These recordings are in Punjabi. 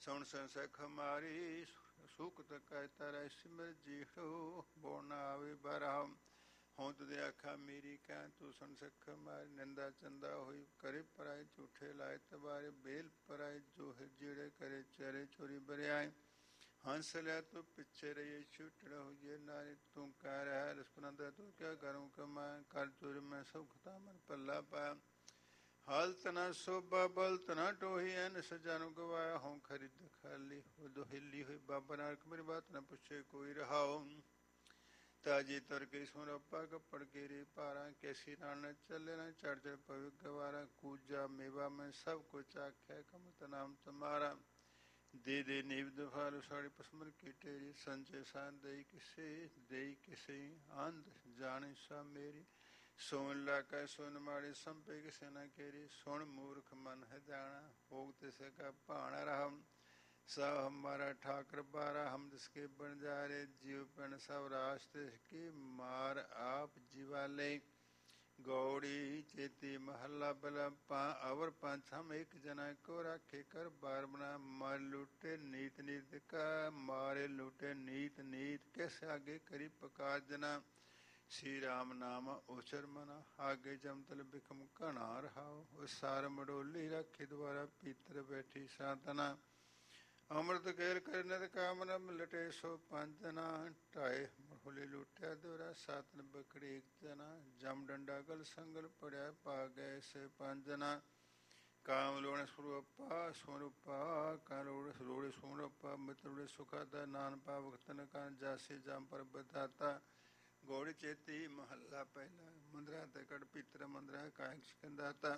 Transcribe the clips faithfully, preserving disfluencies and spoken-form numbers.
ਸੁਣ ਸੰਸਖ ਹਮਾਰੀ ਸੁਕਤ ਕਹਿ ਤਰੈ ਸਿਮਰ ਜੀਹੋ ਬੋਲ ਨਾ ਆਵੇ ਬਰਾਮ ਹੋਂ ਤੁਦੇ ਆਖਾ ਮੇਰੀ ਕਹਿ ਤੂੰ ਸੁਣ ਸਖ ਹਮਾਰੀ ਨਿੰਦਾ ਚੰਦਾ ਹੋਈ ਕਰੇ ਪਰਾਏ ਝੂਠੇ ਲਾਏ ਤਬਾਰੇ ਬੇਲ ਪਰਾਏ ਜੋ ਹੈ ਜਿਹੜੇ ਕਰੇ ਚਰੇ ਚੋਰੀ ਬਰਿਆਏ ਹੰਸ ਲਿਆ ਤੂੰ ਪਿੱਛੇ ਰਹੀਏ ਛੁੱਟੜ ਹੋਈਏ ਨਾਰੀ ਤੂੰ ਕਹਿ ਰਿਹਾ ਰਸਪਨੰਦ ਤੂੰ ਕਿਆ ਕਰੂੰ ਕਿ ਮੈਂ ਕਰ ਚੋਰੀ ਮੈਂ ਸੁਖਤਾ ਮਨ ਪੱਲਾ ਪਾਇਆ ਹਾਲਤ ਨਾ ਸੋਭਾ ਬਲਤ ਨਾ ਟੋਹੀ ਐਨ ਸਜਾ ਨੂੰ ਗਵਾਇਆ ਹੋਂ ਖਰੀਦ ਖਾਲੀ ਹੋ ਦੁਹਿੱਲੀ ਹੋਈ ਬਾਬਾ ਨਾਨਕ ਮੇਰੀ ਬਾਤ ਨਾ ਪੁੱਛੇ ਕੋਈ ਰਹਾਓ ਤਾਜੀ ਤੁਰ ਕੇ ਸੁਣ ਪਾ ਕੱਪੜ ਕੇ ਰੇ ਪਾਰਾਂ ਕੈਸੀ ਨਾਲ ਚੱਲੇ ਨਾ ਚੜ ਚੜ ਪਵਿ ਗਵਾਰਾ ਕੂਜਾ ਮੇਵਾ ਮੈਂ ਸਭ ਕੁਛ ਆਖਿਆ ਕਮਤ ਨਾਮ ਤੁਮਾਰਾ ਦੇ ਦੇ ਨੀਵ ਦਫਾਰ ਸਾੜੀ ਪਸਮਰ ਕੀ ਟੇਰੀ ਸੰਜੇ ਸਾਂ ਦੇਈ ਕਿਸੇ ਦੇਈ ਕਿਸੇ ਆਂਦ ਜਾਣੇ ਸਾ ਮੇਰੀ ਸੁਣ ਲਾ ਕੈ ਸੁਣ ਮਾੜੀ ਸੰਪੇ ਕਿਸੇ ਨਾ ਕੇਰੀ ਸੁਣ ਮੂਰਖ ਮਨ ਹੈ ਜਾਣਾ ਹੋਗ ਤਿਸ ਕਾ ਭਾਣਾ ਰਹਮ ਸਭ ਹਮਾਰਾ ਠਾਕਰ ਬਾਰਾ ਹਮ ਜਿਸਕੇ ਬਣ ਜਾ ਰੇ जीव पिण सब रास्ते की मार आप जीवाले गौड़ी चेती महला बला पा अवर पंच हम एक जना को राखे कर बार बना मार लूटे नीत नीत का मारे लूटे नीत नीत कैसे आगे करी पकार जना श्री राम नाम उचर मना आगे जमतल बिखम कणा रहाओ उस सार मडोली राखी द्वारा पीतर बैठी साधना ਅੰਮ੍ਰਿਤ ਕੇਲ ਕਰਨਤ ਕਾਮਨ ਲਟੇ ਸੋ ਪੰਜਨਾ ਢਾਏ ਹੋਲੀ ਲੁੱਟਿਆ ਦੋਰਾ ਸਾਤਨ ਬਕੜੀ ਇੱਕ ਜਨਾ ਜਮ ਡੰਡਾ ਗਲ ਸੰਗਲ ਪੜਿਆ ਪਾ ਗਏ ਸੇ ਪੰਜਨਾ ਕਾਮ ਲੋਣ ਸਰੂਪਾ ਸਰੂਪਾ ਕਾਲੋੜ ਸਰੂੜੇ ਸਰੂਪਾ ਮਿਤਰੂੜੇ ਸੁਖਾ ਦਾ ਨਾਨ ਪਾ ਵਖਤਨ ਕਾ ਜਾਸੇ ਜਮ ਪਰ ਬਤਾਤਾ ਗੋੜੀ ਚੇਤੀ ਮਹੱਲਾ ਪਹਿਲਾ ਮੰਦਰਾ ਤੇ ਕੜ ਪਿਤਰ ਮੰਦਰਾ ਕਾਇਕ ਸਿਕੰਦਾਤਾ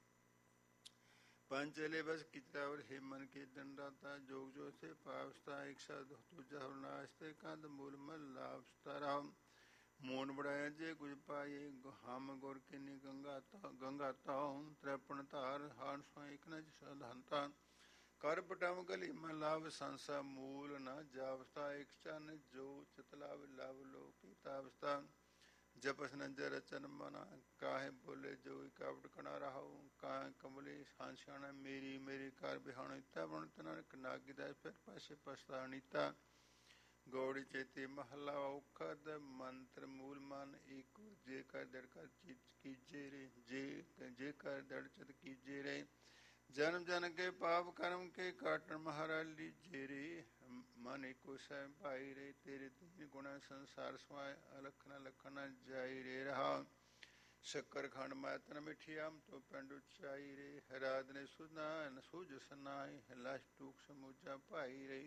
पंचले बस कितावर हे मन के दंडाता जोग जो थे पावस्ता एक साध तुझा नास्ते कंद मूल मल लाभस्ता राम मोन बढ़ाया जे कुछ पाए हम गोर के नि गंगा गंगा ताऊं त्रिपण धार हान सो एक न साधनता कर पटम गली मन लाभ संसा मूल न जावस्ता एक चन जो चतलाव लाभ लो की तावस्ता जपस नंजर रचन मना काहे बोले जो कावट कना रहा काहे कमले हांशाना मेरी मेरी कार बिहाणीता बनत नानक नागिदा फिर पासे पछताणीता गौड़ी चेती महला औखद मंत्र मूल मान एक जे कर दड़ कर चीज कीजे रे जे जे कर दड़ चत कीजे रे जन्म जन के पाप कर्म के काटन महारा लीजे रे मन एको सै भाई रे तेरे तीन गुणा संसार समाय अलखना लखना जाई रे रहा शक्कर खंड मैतन मिठी आम तो पिंड उचाई रे रात ने सुना सूझ सनाई लाश टूक समूचा भाई रे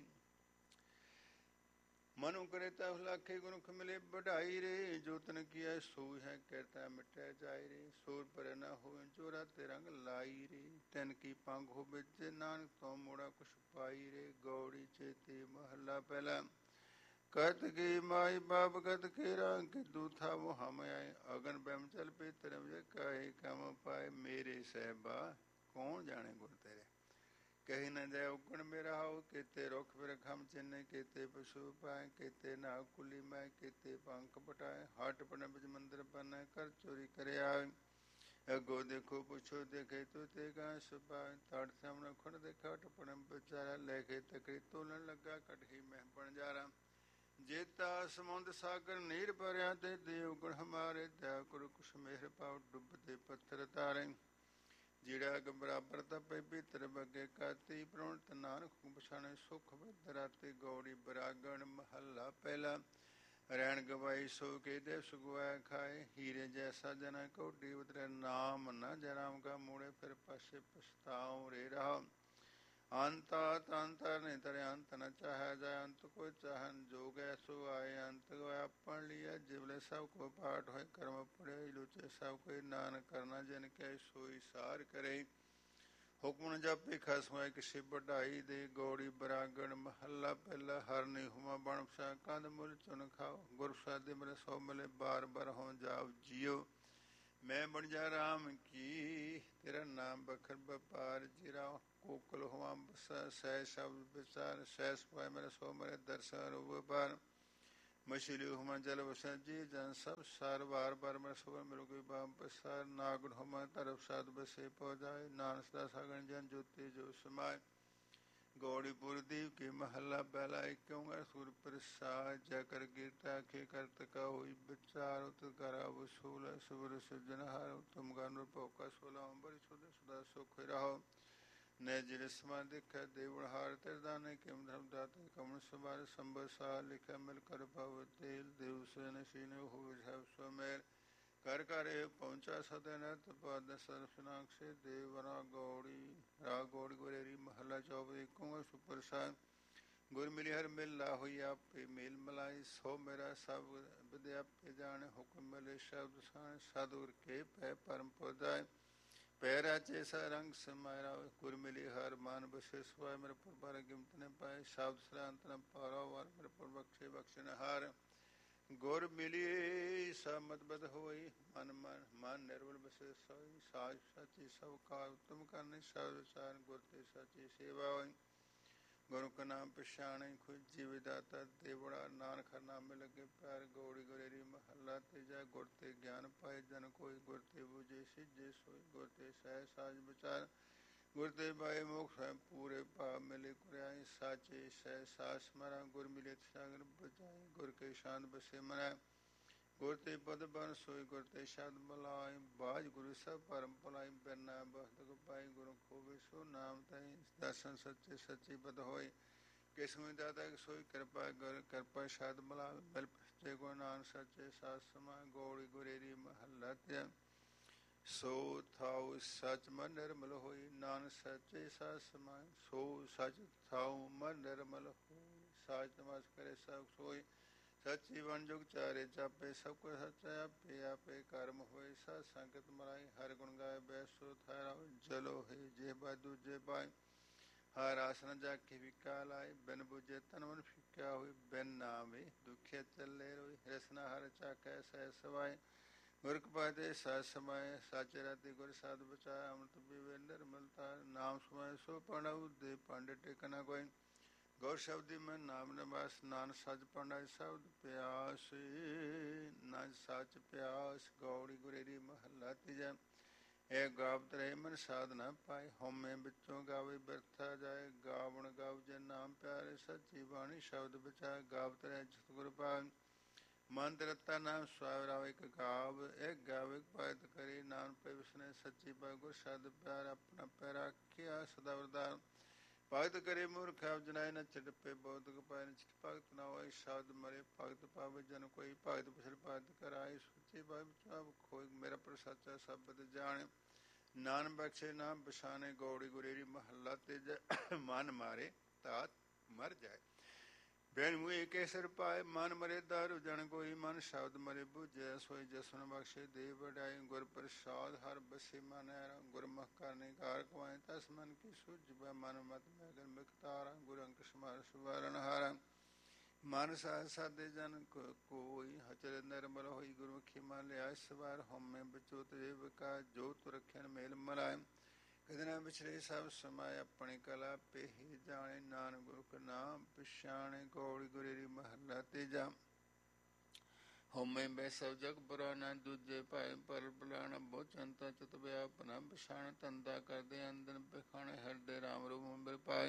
मनु करे तब लाखे गुरुख मिले बढ़ाई रे जो तन किया सो है कहता मिटै जाय रे सोर पर न हो जोरा ते रंग लाई रे तन की पंग हो बिजे नानक तो मोड़ा कुछ पाई रे गौड़ी चेते महला पहला कहत के माई बाप गत के रंग के दूथा वो हम आए अगन बैम चल पे तरम जे कहे कम पाए मेरे सहबा कौन जाने गुर तेरे कही न जाय उगण मेरा हो केते रुख फिर खम चिन्ह केते पशु पाए केते नाव कुली माए केते पंख पटाए हट पन बिज मंदिर बन कर चोरी करे आए अगो देखो पुछो देखे तो ते कहाँ सुपाए तड़ सामने खुण देखा टपन बेचारा लेखे तकड़ी तोलन लगा कटही मह बन जारा जेता समुंद सागर नीर भरिया ते देव गुण हमारे दया कर कुछ मेहर पाओ डुबते पत्थर तारे ਜਿਹੜਾ ਕ ਬਰਾਬਰ ਤਪੇ ਭੀਤਰ ਬੱਗੇ ਕਾਤੀ ਪ੍ਰਣਤ ਨਾਨਕ ਪਛਾਣੇ ਸੁਖ ਬਦਰਾਤੇ ਗੌੜੀ ਬਰਾਗਣ ਮਹੱਲਾ ਪਹਿਲਾ ਰਹਿਣ ਗਵਾਈ ਸੋ ਕੇ ਦੇ ਸੁਗਵਾਇਆ ਖਾਏ ਹੀਰੇ ਜੈਸਾ ਜਨਾ ਕੋਡੀ ਉਤਰੇ ਨਾਮ ਨ ਜਰਾਮ ਕਾ ਮੂੜੇ ਫਿਰ ਪਾਸੇ ਪਛਤਾਉ ਰੇ ਰਹਾ ਅੰਤਾ ਤੰਤਰ ਨੇ ਤਰੇ ਅੰਤ ਨ ਚਾਹਿਆ ਜਾਏ ਅੰਤ ਕੋ ਚਾਹਨ ਜੋਗ ਐਸੋ ਆਏ ਅੰਤ ਆਪਣ ਲਿਆ ਜਿਵਲੇ ਸਭ ਕੋ ਪਾਠ ਹੋਏ ਕਰਮ ਪੜੇ ਲੁਚੇ ਸਭ ਕੋਈ ਨਾਨਕ ਕਰਨਾ ਜਿਨ ਕੈ ਸੋਈ ਸਾਰ ਕਰੇ ਹੁਕਮ ਜਾਪੇ ਖਸਮਾਏ ਕਿਸੇ ਵਡਾਈ ਦੇ ਗੌੜੀ ਬਰਾਗਣ ਮਹੱਲਾ ਪਹਿਲਾ ਹਰਨੀ ਹੁਮਾ ਬਣ ਸਾ ਕੰਦ ਮੁੱਲ ਚੁਨ ਖਾਓ ਗੁਰ ਸਾਦੇ ਮਰੇ ਸੋ ਮਿਲੇ ਬਾਰ ਬਾਰ ਹੋ ਜਾਓ ਜੀਓ ਮੈਂ ਬਣ ਜਾ ਰਾਮ ਕੀ ਤੇਰਾ ਨਾਮ ਬਖਰ ਵਪਾਰ ਜਿਰਾ ਕੋਕਲ ਹੁਆ ਸਹਿ ਸ਼ਬਦ ਵਿਚਾਰ ਸਹਿ ਸਪਾਇ ਮੇਰੇ ਸੋ ਮੇਰੇ ਦਰਸ਼ਨ ਵਪਾਰ ਮਛਲੀ ਹੁਮਾ ਜਲ ਵਸੈ ਜੀ ਜਨ ਸਭ ਸਾਰ ਵਾਰ ਬਾਰ ਮੈਂ ਸੋ ਮਿਲੋ ਕੋਈ ਬਾਮ ਪਸਾਰ ਨਾਗੁਣ ਹੁਮਾ ਤਰਫ ਸਾਧ ਬਸੇ ਪਹੁ ਜਾਏ ਨਾਨਕ ਦਾ ਸਾਗਣ ਜਨ ਜੋਤੀ ਜੋ ਸਮਾਏ गौड़ीपुर दीप की महला पहला क्यों सुर प्रसाद जकर गिरता के करत का हुई विचार उत करा वसूल सुबर सृजनहार तुम गान पोका सोलह अंबर सुध सुधा सुख रहो न जिरस्मा दिख देवहार तिरदाने किम धर्म दाते कमल सुबार संबसा लिखा मिल कर भव तेल देव सेन सीन हो स्वमेर कर कर पहुंचा सदनत पद सरसनाक्षे देवरा गौड़ी रा गौड़ी गुरेरी महला चौबे कुंग सुप्रसाद गुर मिली हर मिल ला हुई आप मेल मलाई सो मेरा सब विद्या पे जाने हुक्म मिले शब्द सान साधुर के पै परम पदाय पैरा चेसा रंग समारा गुर मिली हर मान बसे स्वाय मेरे पुर पर गिमत ने पाए शब्द सरांत न पारा वार मेरे पुर बख्शे बख्शन हार गुर मिलिए समतबद होई मन मन मन निर्मल बसे सोई साज सची सब का उत्तम करने सब विचार गुर ते सची सेवा होई गुरु का नाम पछाणे खुद जीव दाता देवड़ा नानक हर नाम में लगे प्यार गौड़ी गुरेरी महला तेजा गुर ते ज्ञान पाए जन कोई गुर ते बुझे सिजे सोई गुर ते सह साज विचार गुर ते बाए मुख स्वयं पूरे पाप मिले कुरियाई साचे सह सास मरा गुर मिले सागर बजाए गुर के शांत बसे मरा गुर ते पद बन सोई गुर ते शब्द बलाई बाज गुरु सब परम पलाई बरना बहत पाई गुरु खोबे सो नाम तई दर्शन सच्चे सच्ची पद होई किस्म दाता सोई कृपा गुर कृपा शब्द बला बल जे गुरु नानक सच्चे सास समा गौड़ी गुरेरी महला त्या सो थाउ सच मन निर्मल होई नानक सच्चे सास समाय सो सच थाउ मन निर्मल होई साच नमस करे सब सोई सच्ची वन जुग चारे जापे सब को सच्चा आपे आपे कर्म होए सत संगत मलाई हर गुण गाय बैसो थारा जलो है जे बादू जे बाय हर आसन जाके विकाल आए बिन बुझे तन मन फिक्या हुई बिन नामे दुखे चले रोई रसना हर चाकै सह सवाय गुर कृपाते सत समय साचे राति गुर साध बचाए अमृत पीवे निर्मलता नाम समय सो प्रणव दे पांडे टेकना कोई गौर शब्दी में नाम नवास नान सच पंडाय शब्द प्यास न सच प्यास गौड़ी गुरेरी महला तीजा ए गावत रहे मन साधना पाए होमे बिचों गावे बिरथा जाए गावण गाव जे नाम प्यारे सच्ची बाणी शब्द बचाए गावत रहे सतगुर पाए मंत्र रत्ता नाम स्वावराव एक गाव एक गाव एक पायत करी नाम पे विष्णु सच्ची पाय गुर शब्द प्यार अपना पैरा किया सदा वरदान भगत करे मूर्ख जनाय न चिट पे बहुत पाय न चिट भगत न होय शब्द मरे भगत पावे जन कोई भगत पिछड़ भगत कराए सच्ची पाय सब खोई मेरा पर सच्चा शब्द जाने नान बख्शे नाम बसाने गौड़ी गुरेरी महला तेज मन मारे तात मर जाए बैन मुए केसर पाए मन मरे दारू जन कोई मन शब्द मरे बुझे सोई जसन बख्शे देव बढ़ाए गुर प्रसाद हर बसे मन गुरमुख करने कार कमाए तस मन की सूझ मन मत मगर मिकतारा गुर अंक समार सुवरण हारा मन साध साधे जन को, कोई हचर निर्मल होई गुरमुखी मान लिया सवार हम में बचोत रेव का जोत रखन मेल मलाय कदना बिछड़े सब समय अपनी कला पे ही जाने नान गुरु का नाम पिछाने गौड़ी गुरेरी महला तेजा होमे बे सब जग पुराना दूजे पाए पर बुलाना बहुत चंता चत व्यापना पिछाण तंदा कर दे अंदर पिखाने हरदे राम रूप मंबर पाए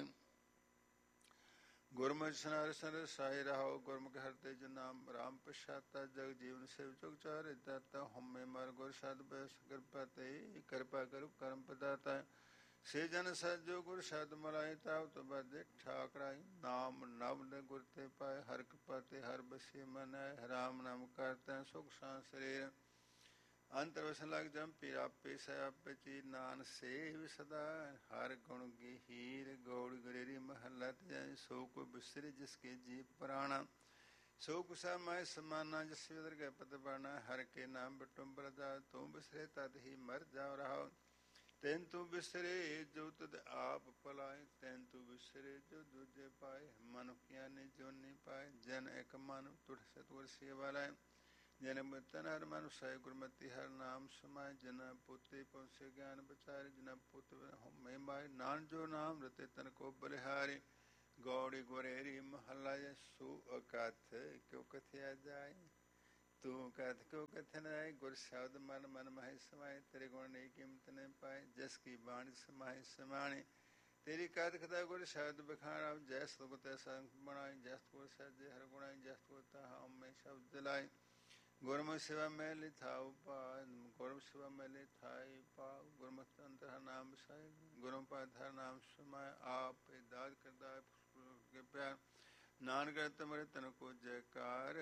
गुरमुख सनार सर साई रहो गुरमुख हरते जो नाम राम पश्चाता जग जीवन सेव चुक चार दाता होमे मर गुर साध बैस कृपा ते कृपा करो कर्म पदाता से जन सजो गुर शब्द मलाय ताव तो बदे ठाकराई नाम नव ने गुर ते पाए हर कृपाते हर बसे मन राम नाम करते सुख शांत शरीर अंतर वसन लग जम पीरा पे सयापे ची नान सेव सदा हर गुण की हीर गौड़ गुरेरी महला जाए सो को बिसरे जिसके जी प्राणा सो कुसा माय समाना जिस विदर के पत बाना हर के नाम बटुम बरदा तू बिसरे तद ही मर जाओ रहो तैन तू बिसरे जो तद आप पलाए तैन तू बिसरे जो दूजे पाए मनुखिया ने जो नहीं पाए जन एक मानव तुड़ सतुर सेवा लाए जन तन हर मनुष्य गुरमति हर नाम समाय जना पुते पहुँचे ज्ञान बचारे जना पुत्र मैं माय नान जो नाम रते तन को बलिहारे गौड़ी गुरेरी महला सु अकथ क्यों कथिया जाए तू कथ क्यों कथन आए गुर शब्द मन मन मह समाये तेरे गुण नहीं कीमत न पाए जिसकी बाणी समाये समाने ਤੇਰੀ ਕਹਿਤ ਖਦਾ ਗੁਰ ਸ਼ਬਦ ਬਖਾਣਾ ਜੈ ਸਤਿਗੁਰ ਤੈ ਸੰਗ ਬਣਾਈ ਜੈ ਸਤਿਗੁਰ ਸਹਿਜੇ ਹਰਿ ਗੁਣਾਈ ਜੈ ਸਤਿਗੁਰ ਤਾਹਾ ਹਉਮੈ ਸ਼ਬਦ ਦਿਲਾਈ ਗੁਰਮੁਖ ਸੇਵਾ ਮੈਂ ਲਿਥਾਉ ਪਾ ਗੁਰਮੁਖ ਸੇਵਾ ਮੈਂ ਲਿਥਾਈ ਪਾਉ ਗੁਰਮੁਖ ਅੰਤਰ ਹਰਿ ਨਾਮ ਵਸਾਈ ਗੁਰਮੁਖ ਪਾਤ ਹਰਿ ਨਾਮ ਸਮਾਇ ਆਪ ਦਾਤ ਕਰਦਾ ਕੇ ਪਿਆਰ ਨਾਨਕ ਤਮਰੇ ਤਨ ਕੋ ਜੈਕਾਰ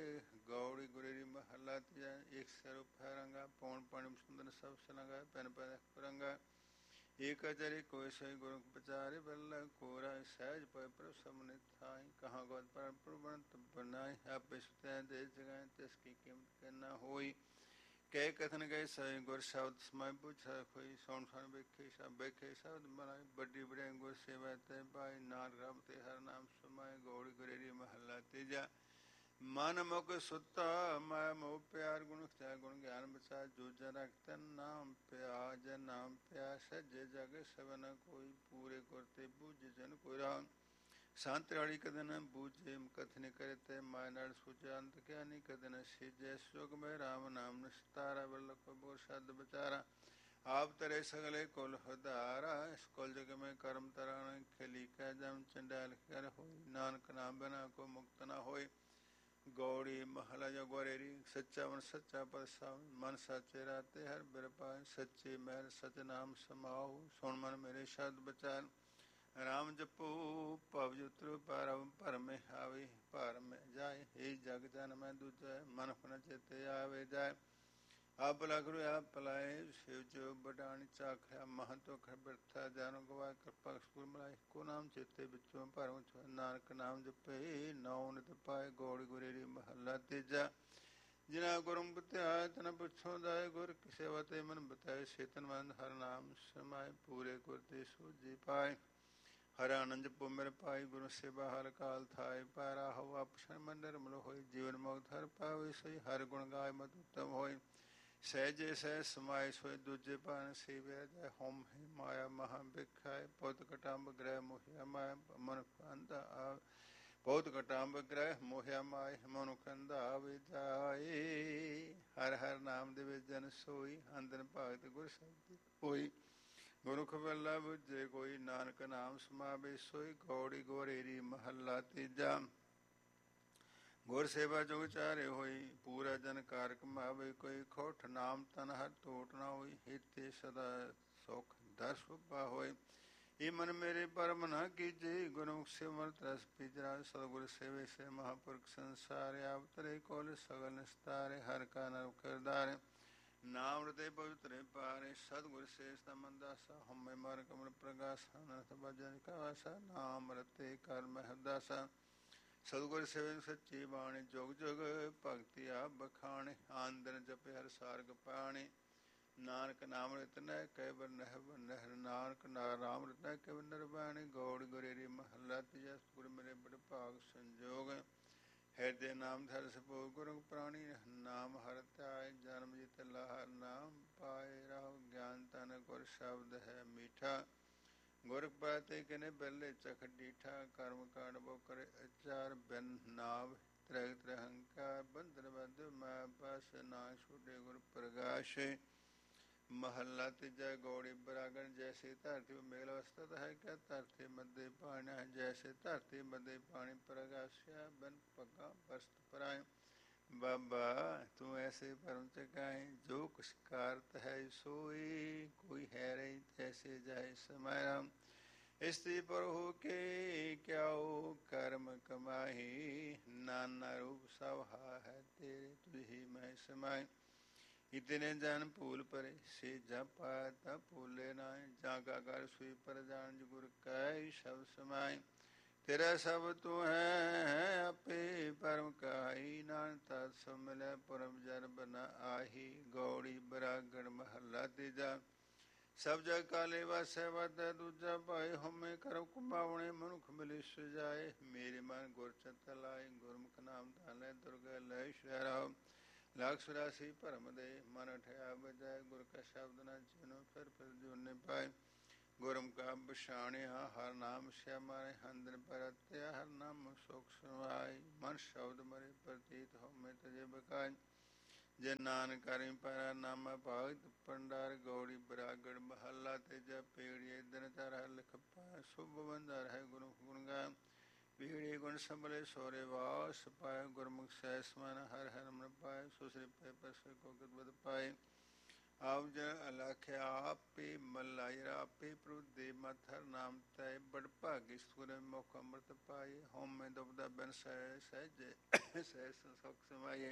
ਗੌੜੀ ਗੁਰੇਰੀ ਮਹੱਲਾ ਤੀਜਾ ਇੱਕ ਸਰੂਪ ਹੈ ਰੰਗਾ ਪੌਣ ਪਾਣੀ ਸੁੰਦਰ ਸਭ ਸਲੰਗਾ ਪੈਨ ਪੈਨ ਰੰਗਾ ਏਕ ਅਚਰੇ ਕੋਈ ਸੋਈ ਗੁਰੂ ਪਚਾਰੇ ਬੱਲਾ ਕੋਰਾ ਸਹਿਜ ਪੈ ਪ੍ਰਭ ਸਮਨਿ ਥਾਈ ਕਹਾਂ ਗੋਦ ਪਰ ਪ੍ਰਬੰਤ ਬਨਾਈ ਆਪੇ ਸੁਤੈ ਦੇ ਜਗਾਇ ਤਿਸ ਕੀ ਕੀਮਤ ਕਹਿਣਾ ਹੋਈ ਕਹਿ ਕਥਨ ਗਏ ਸੋਈ ਗੁਰ ਸ਼ਬਦ ਸਮਾਇ ਪੁੱਛਾ ਕੋਈ ਸੋਣ ਸਣ ਵੇਖੇ ਸਭ ਵੇਖੇ ਸ਼ਬਦ ਬਣਾਈ ਵੱਡੀ ਬੜੇ ਗੁਰ ਸੇਵਾ ਤੇ ਪਾਈ ਨਾਨਕ ਰੱਬ ਤੇ ਹਰ ਨਾਮ ਸਮਾਇ ਗੌੜੀ ਗੁਰੇਰੀ ਮਹੱਲਾ ਤੀਜਾ ਮਨ ਮੁਖ ਸੁੱਤਾ ਮੈਂ ਮੋਹ ਪਿਆਰ ਗੁਣ ਖਿਆ ਗੁਣ ਗਿਆਨ ਬਚਾ ਜੋ ਜਨ ਰਖਤ ਨਾਮ ਪਿਆ ਜਨ ਨਾਮ ਪਿਆ ਸਜੇ ਜਗ ਸਵਨ ਕੋਈ ਪੂਰੇ ਗੁਰ ਤੇ ਬੂਝੇ ਜਨ ਕੋਈ ਰਾਮ ਸੰਤ ਵਾਲੀ ਕਦੇ ਨ ਬੂਝੇ ਕਥਨ ਕਰੇ ਤੇ ਮਾਇ ਨਾਲ ਸੁਝਾ ਅੰਤ ਕਿਆ ਨੀ ਕਦੇ ਨ ਸਿਜੈ ਸੁਗ ਮੈਂ ਰਾਮ ਨਾਮ ਨਿਸਤਾਰਾ ਬਲ ਕੋ ਬੋਰ ਸ਼ਬਦ ਵਿਚਾਰਾ ਆਪ ਤਰੇ ਸਗਲੇ ਕੁਲ ਹਦਾਰਾ ਇਸ ਕੁਲ ਜਗ ਮੈਂ ਕਰਮ ਤਰਾਣ ਖੇਲੀ ਕੈ ਜਮ ਚੰਡਾਲ ਕਰ ਹੋਈ ਨਾਨਕ ਨਾਮ ਬਿਨਾ ਕੋ ਮੁਕਤ ਨ ਹੋਏ ਗੌੜੀ ਮਹਲਾ ਜੋ ਗੋਰੇਰੀ ਸੱਚਾ ਮਨ ਸੱਚਾ ਪਰਸਾ ਮਨ ਸਾਚੇ ਰਾਤੇ ਹਰ ਬਿਰਪਾ ਸੱਚੇ ਮਹਿਰ ਸਚ ਨਾਮ ਸਮਾਉ ਸੁਣ ਮਨ ਮੇਰੇ ਸ਼ਬਦ ਬਚਾਨ ਰਾਮ ਜਪੋ ਭਵ ਉਤਰੁ ਪਰਮ ਭਰਮੇ ਆਵੇ ਭਰਮ ਜਾਏ ਏ ਜਗ ਜਨ ਮੈਂ ਦੂਜੈ ਮਨ ਫਨ ਚੇਤੇ ਆਵੇ ਜਾਏ ਆਪ ਲਗਰੂ ਆਪ ਪਲਾਏ ਸ਼ਿਵ ਜੋ ਬਡਾਣੀ ਚਾਖਿਆ ਮਹੰਤੋ ਖਰ ਬਿਰਥਾ ਜਾਨੋ ਗਵਾ ਕਿਰਪਾ ਸੁਰ ਮਲਾਈ ਕੋ ਨਾਮ ਚੇਤੇ ਵਿੱਚੋਂ ਭਰਮ ਚ ਨਾਨਕ ਨਾਮ ਜਪੇ ਨੌ ਨਿਤ ਪਾਏ ਗੌੜੀ ਗੁਰੇਰੀ ਮਹੱਲਾ ਤੀਜਾ ਜਿਨਾ ਗੁਰਮ ਬਤਿਆ ਤਨ ਪੁੱਛੋ ਦਾਏ ਗੁਰ ਸੇਵਾ ਤੇ ਮਨ ਬਤਾਏ ਸੇਤਨ ਮੰਦ ਹਰ ਨਾਮ ਸਮਾਏ ਪੂਰੇ ਗੁਰ ਤੇ ਸੋਜੀ ਪਾਏ ਹਰ ਆਨੰਦ ਪੁਮਰ ਪਾਈ ਗੁਰੂ ਸੇਵਾ ਹਰ ਕਾਲ ਥਾਏ ਪਾਰਾ ਹੋ ਆਪਸ਼ਨ ਮੰਦਰ ਮਲ ਹੋਈ ਜੀਵਨ ਮੁਕਤ ਹਰ ਪਾਵੇ ਸਈ ਹਰ ਗੁਣ ਗਾਏ ਮਤ ਉਤਮ ਹੋਏ ਸਹਿਜੇ ਸਹਿ ਸਮਾਏ ਸੋਏ ਦੂਜੇ ਪਾਨ ਸੇਵਿਆ ਜੈ ਹੋਮ ਹੈ ਮਾਇਆ ਮਹਾ ਬਿਖਾਏ ਪੁੱਤ ਕਟੰਬ ਗ੍ਰਹਿ ਮੋਹਿਆ ਮਾਇਆ ਮਨ ਅੰਦਾ ਆ ਬਹੁਤ ਕਟੰਬ ਗ੍ਰਹਿ ਮੋਹਿਆ ਮਾਇ ਮਨੁਖ ਅੰਧਾਵੇ ਜਾਏ ਹਰ ਹਰ ਨਾਮ ਦੇ ਵਿੱਚ ਜਨ ਸੋਈ ਅੰਦਨ ਭਗਤ ਗੁਰ ਸ਼ਬਦ ਹੋਈ ਗੁਰੁਖ ਬੱਲਾ ਬੁਝੇ ਕੋਈ ਨਾਨਕ ਨਾਮ ਸਮਾਵੇ ਸੋਈ ਗੌੜੀ ਗੋਰੇਰੀ ਮਹੱਲਾ ਤੀਜਾ ਗੁਰ ਸੇਵਾ ਜੁਗ ਚਾਰੇ ਹੋਈ ਪੂਰਾ ਜਨ ਕਾਰ ਕਮਾਵੇ ਕੋਈ ਖੋਠ ਨਾਮ ਤਨ ਹਰ ਟੋਟ ਨਾ ਹੋਈ ਹਿਤੇ ਸਦਾ ਸੁਖ ਦਰ ਸੁਭਾ ਹੋਏ ਇਹ ਮਨ ਮੇਰੇ ਪਰਮ ਨਾ ਕੀਜੇ ਗੁਰਮੁਖ ਸਿਮਰਤ ਰਸ ਪਿਜਰਾ ਸਤਿਗੁਰ ਸੇਵੇ ਸੇ ਮਹਾਪੁਰਖ ਸੰਸਾਰ ਆਪ ਤਰੇ ਕੋਲ ਸਗਲ ਨਿਸਤਾਰੇ ਹਰ ਕਾ ਨਰ ਕਰਦਾਰੇ ਨਾਮ ਰਤੇ ਪਵਿੱਤਰੇ ਪਾਰੇ ਸਤਿਗੁਰ ਸੇਸ ਤਮੰਦਾਸਾ ਹਮੇ ਮਰ ਕਮਲ ਪ੍ਰਗਾਸਾ ਨਰਥ ਭਜਨ ਕਵਾਸਾ ਨਾਮ ਰਤੇ ਕਰ ਮਹਿਦਾਸਾ ਸਤਿਗੁਰ ਸੇਵਨ ਸੱਚੀ ਬਾਣੀ ਜੁਗ ਜੁਗ ਭਗਤੀ ਆਪ ਬਖਾਣੇ ਆਂਦਨ ਜਪੇ ਹਰ ਸਾਰਗ ਪਾਣੇ ਨਾਨਕ ਨਾਮ ਰਤਨੈ ਕੈਵਰ ਨਹਿ ਨਹਿਰ ਨਾਨਕ ਨਾ ਰਾਮ ਰਤਨੈ ਕੈਵਰ ਨਿਰਵਾਣੀ ਗੌੜ ਗੁਰੇਰੀ ਮਹੱਲਾ ਤੀਜਾ ਗੁਰ ਮੇਰੇ ਬੜ ਭਾਗ ਸੰਜੋਗ ਹਿਰਦੇ ਨਾਮ ਧਰ ਸਪੋ ਗੁਰੂ ਪ੍ਰਾਣੀ ਨਾਮ ਹਰਿ ਧਿਆਇ ਜਨਮ ਜਿਤ ਲਾਹ ਨਾਮ ਪਾਏ ਰਹੋ ਗਿਆਨ ਤਨ ਗੁਰ ਸ਼ਬਦ ਹੈ ਮੀਠਾ ਗੁਰ ਪਾਤੇ ਕਿਨੇ ਬੱਲੇ ਚਖ ਡੀਠਾ ਕਰਮ ਕਾਂਡ ਬੋ ਕਰੇ ਅਚਾਰ ਬਿਨ ਨਾਵ ਤ੍ਰੈ ਤ੍ਰਹੰਕਾਰ ਬੰਧਨ ਬੰਧ ਮੈਂ ਬਸ ਨਾ ਛੁਟੇ ਗੁਰ ਪ੍ਰਗਾਸ਼ ਮਹੱਲਾ ਤੀਜਾ ਗੌੜੀ ਬਰਾਗਣ ਜੈਸੇ ਧਰਤੀ ਮੇਲ ਅਵਸਥਤ ਹੈ ਕਿ ਧਰਤੀ ਮੱਦੇ ਪਾਣੀ ਹੈ ਜੈਸੇ ਧਰਤੀ ਮੱਦੇ ਪਾਣੀ ਪ੍ਰਗਾਸ਼ਿਆ ਬਿਨ ਪੱਗਾ ਬਸਤ ਪਰਾਏ ਬਾਬਾ ਤੂੰ ਐਸੇ ਪਰਮ ਚਕਾਏ ਜੋ ਕੁਛ ਕਾਰਤ ਹੈ ਸੋਈ ਕੋਈ ਹੈ ਰਹੀ ਤੈਸੇ ਜਾਏ ਸਮਾਇਆ ਇਸਤਰੀ ਪਰ ਹੋ ਕੇ ਕਿਆਓ ਕਰਮ ਕਮਾਹੀ ਨਾਨਾ ਰੂਪ ਸਭ ਹੈ ਤੇਰੇ ਤੁਝੀ ਮੈਂ ਸਮਾਏ ਇਤਨੇ ਜਨ ਭੂਲ ਪਰੇ ਸੇ ਜਪਾ ਤਾ ਭੂਲੇ ਨਾਏ ਜਾਂ ਕਾ ਕਰ ਸੂਈ ਪਰ ਜਾਣ ਗੁਰ ਕੈ ਸ਼ਬਦ ਸਮਾਏ ਤੇਰਾ ਸਭ ਤੂੰ ਹੈ ਆਪੇ ਪਰਮ ਕਾਈ ਨਾਨਕ ਤਤ ਸੋ ਮਿਲੈ ਪਰਮ ਜਨ ਬਨਾ ਆਹੀ ਗੌੜੀ ਬਰਾਗਣ ਮਹੱਲਾ ਤੀਜਾ ਸਭ ਜਗ ਕਾਲੇ ਵਾਸੈ ਵਾਧੈ ਦੂਜਾ ਭਾਏ ਹਉਮੈ ਕਰਮ ਕੁੰਭਾਵਣੇ ਮਨੁਖ ਮਿਲੇ ਸੁਜਾਏ ਮੇਰੇ ਮਨ ਗੁਰ ਚਿਤ ਲਾਏ ਗੁਰਮੁਖ ਨਾਮ ਧਾਨੈ ਦੁਰਗਾ ਲੈ ਸ਼ਹਿਰਾਓ ਲੱਖ ਸੁਰਾਸੀ ਭਰਮ ਦੇ ਮਨ ਠਿਆ ਬਜਾਏ ਗੁਰ ਕਾ ਸ਼ਬਦ ਨ ਜਿਨੋ ਫਿਰ ਫਿਰ ਜੁਨੇ ਪਾਏ ਗੁਰਮ ਕਾ ਬਛਾਣਿਆ ਹਰ ਨਾਮ ਸਿਆਮਾਰੇ ਹੰਦਨ ਪਰਤਿਆ ਹਰ ਨਾਮ ਸੁਖ ਸੁਣਾਈ ਮਨ ਸ਼ਬਦ ਮਰੇ ਪ੍ਰਤੀਤ ਹਉਮੈ ਤਜੇ ਬਕਾਇ ਜੇ ਨਾਨਕ ਕਰੀ ਪੈਰਾ ਨਾਮਾ ਭਗਤ ਭੰਡਾਰ ਗੌੜੀ ਬਰਾਗੜ ਮਹੱਲਾ ਤੀਜਾ ਪੀੜੀਏ ਦਿਨ ਚਾਰ ਲਿਖ ਪਾਇ ਸੁਭ ਬੰਦਾ ਰਹਿ ਗੁਰੂ ਗੁਣ ਗਾਇ ਪੀੜੀ ਗੁਣ ਸੰਭਲੇ ਸੋਰੇ ਵਾਸ ਪਾਏ ਗੁਰਮੁਖ ਸਹਿ ਸਮਨ ਹਰ ਹਰ ਮਨ ਪਾਏ ਸੁਸਰੀ ਪੈ ਪਸ ਕੋ ਗਦਬਦ ਪਾਏ ਆਪ ਜਨ ਅਲਖਿਆ ਆਪੇ ਮਲਾਈ ਆਪੇ ਪ੍ਰਭੂ ਦੇ ਮਥਰ ਨਾਮ ਤੈ ਬੜ ਭਾਗੀ ਸੁਰ ਮੁਖ ਅੰਮ੍ਰਿਤ ਪਾਏ ਹੋਮ ਮੈਂ ਦੁਬਦਾ ਬਨ ਸਹਿ ਸਹਿਜੇ ਸਹਿ ਸੁਖ ਸਮਾਏ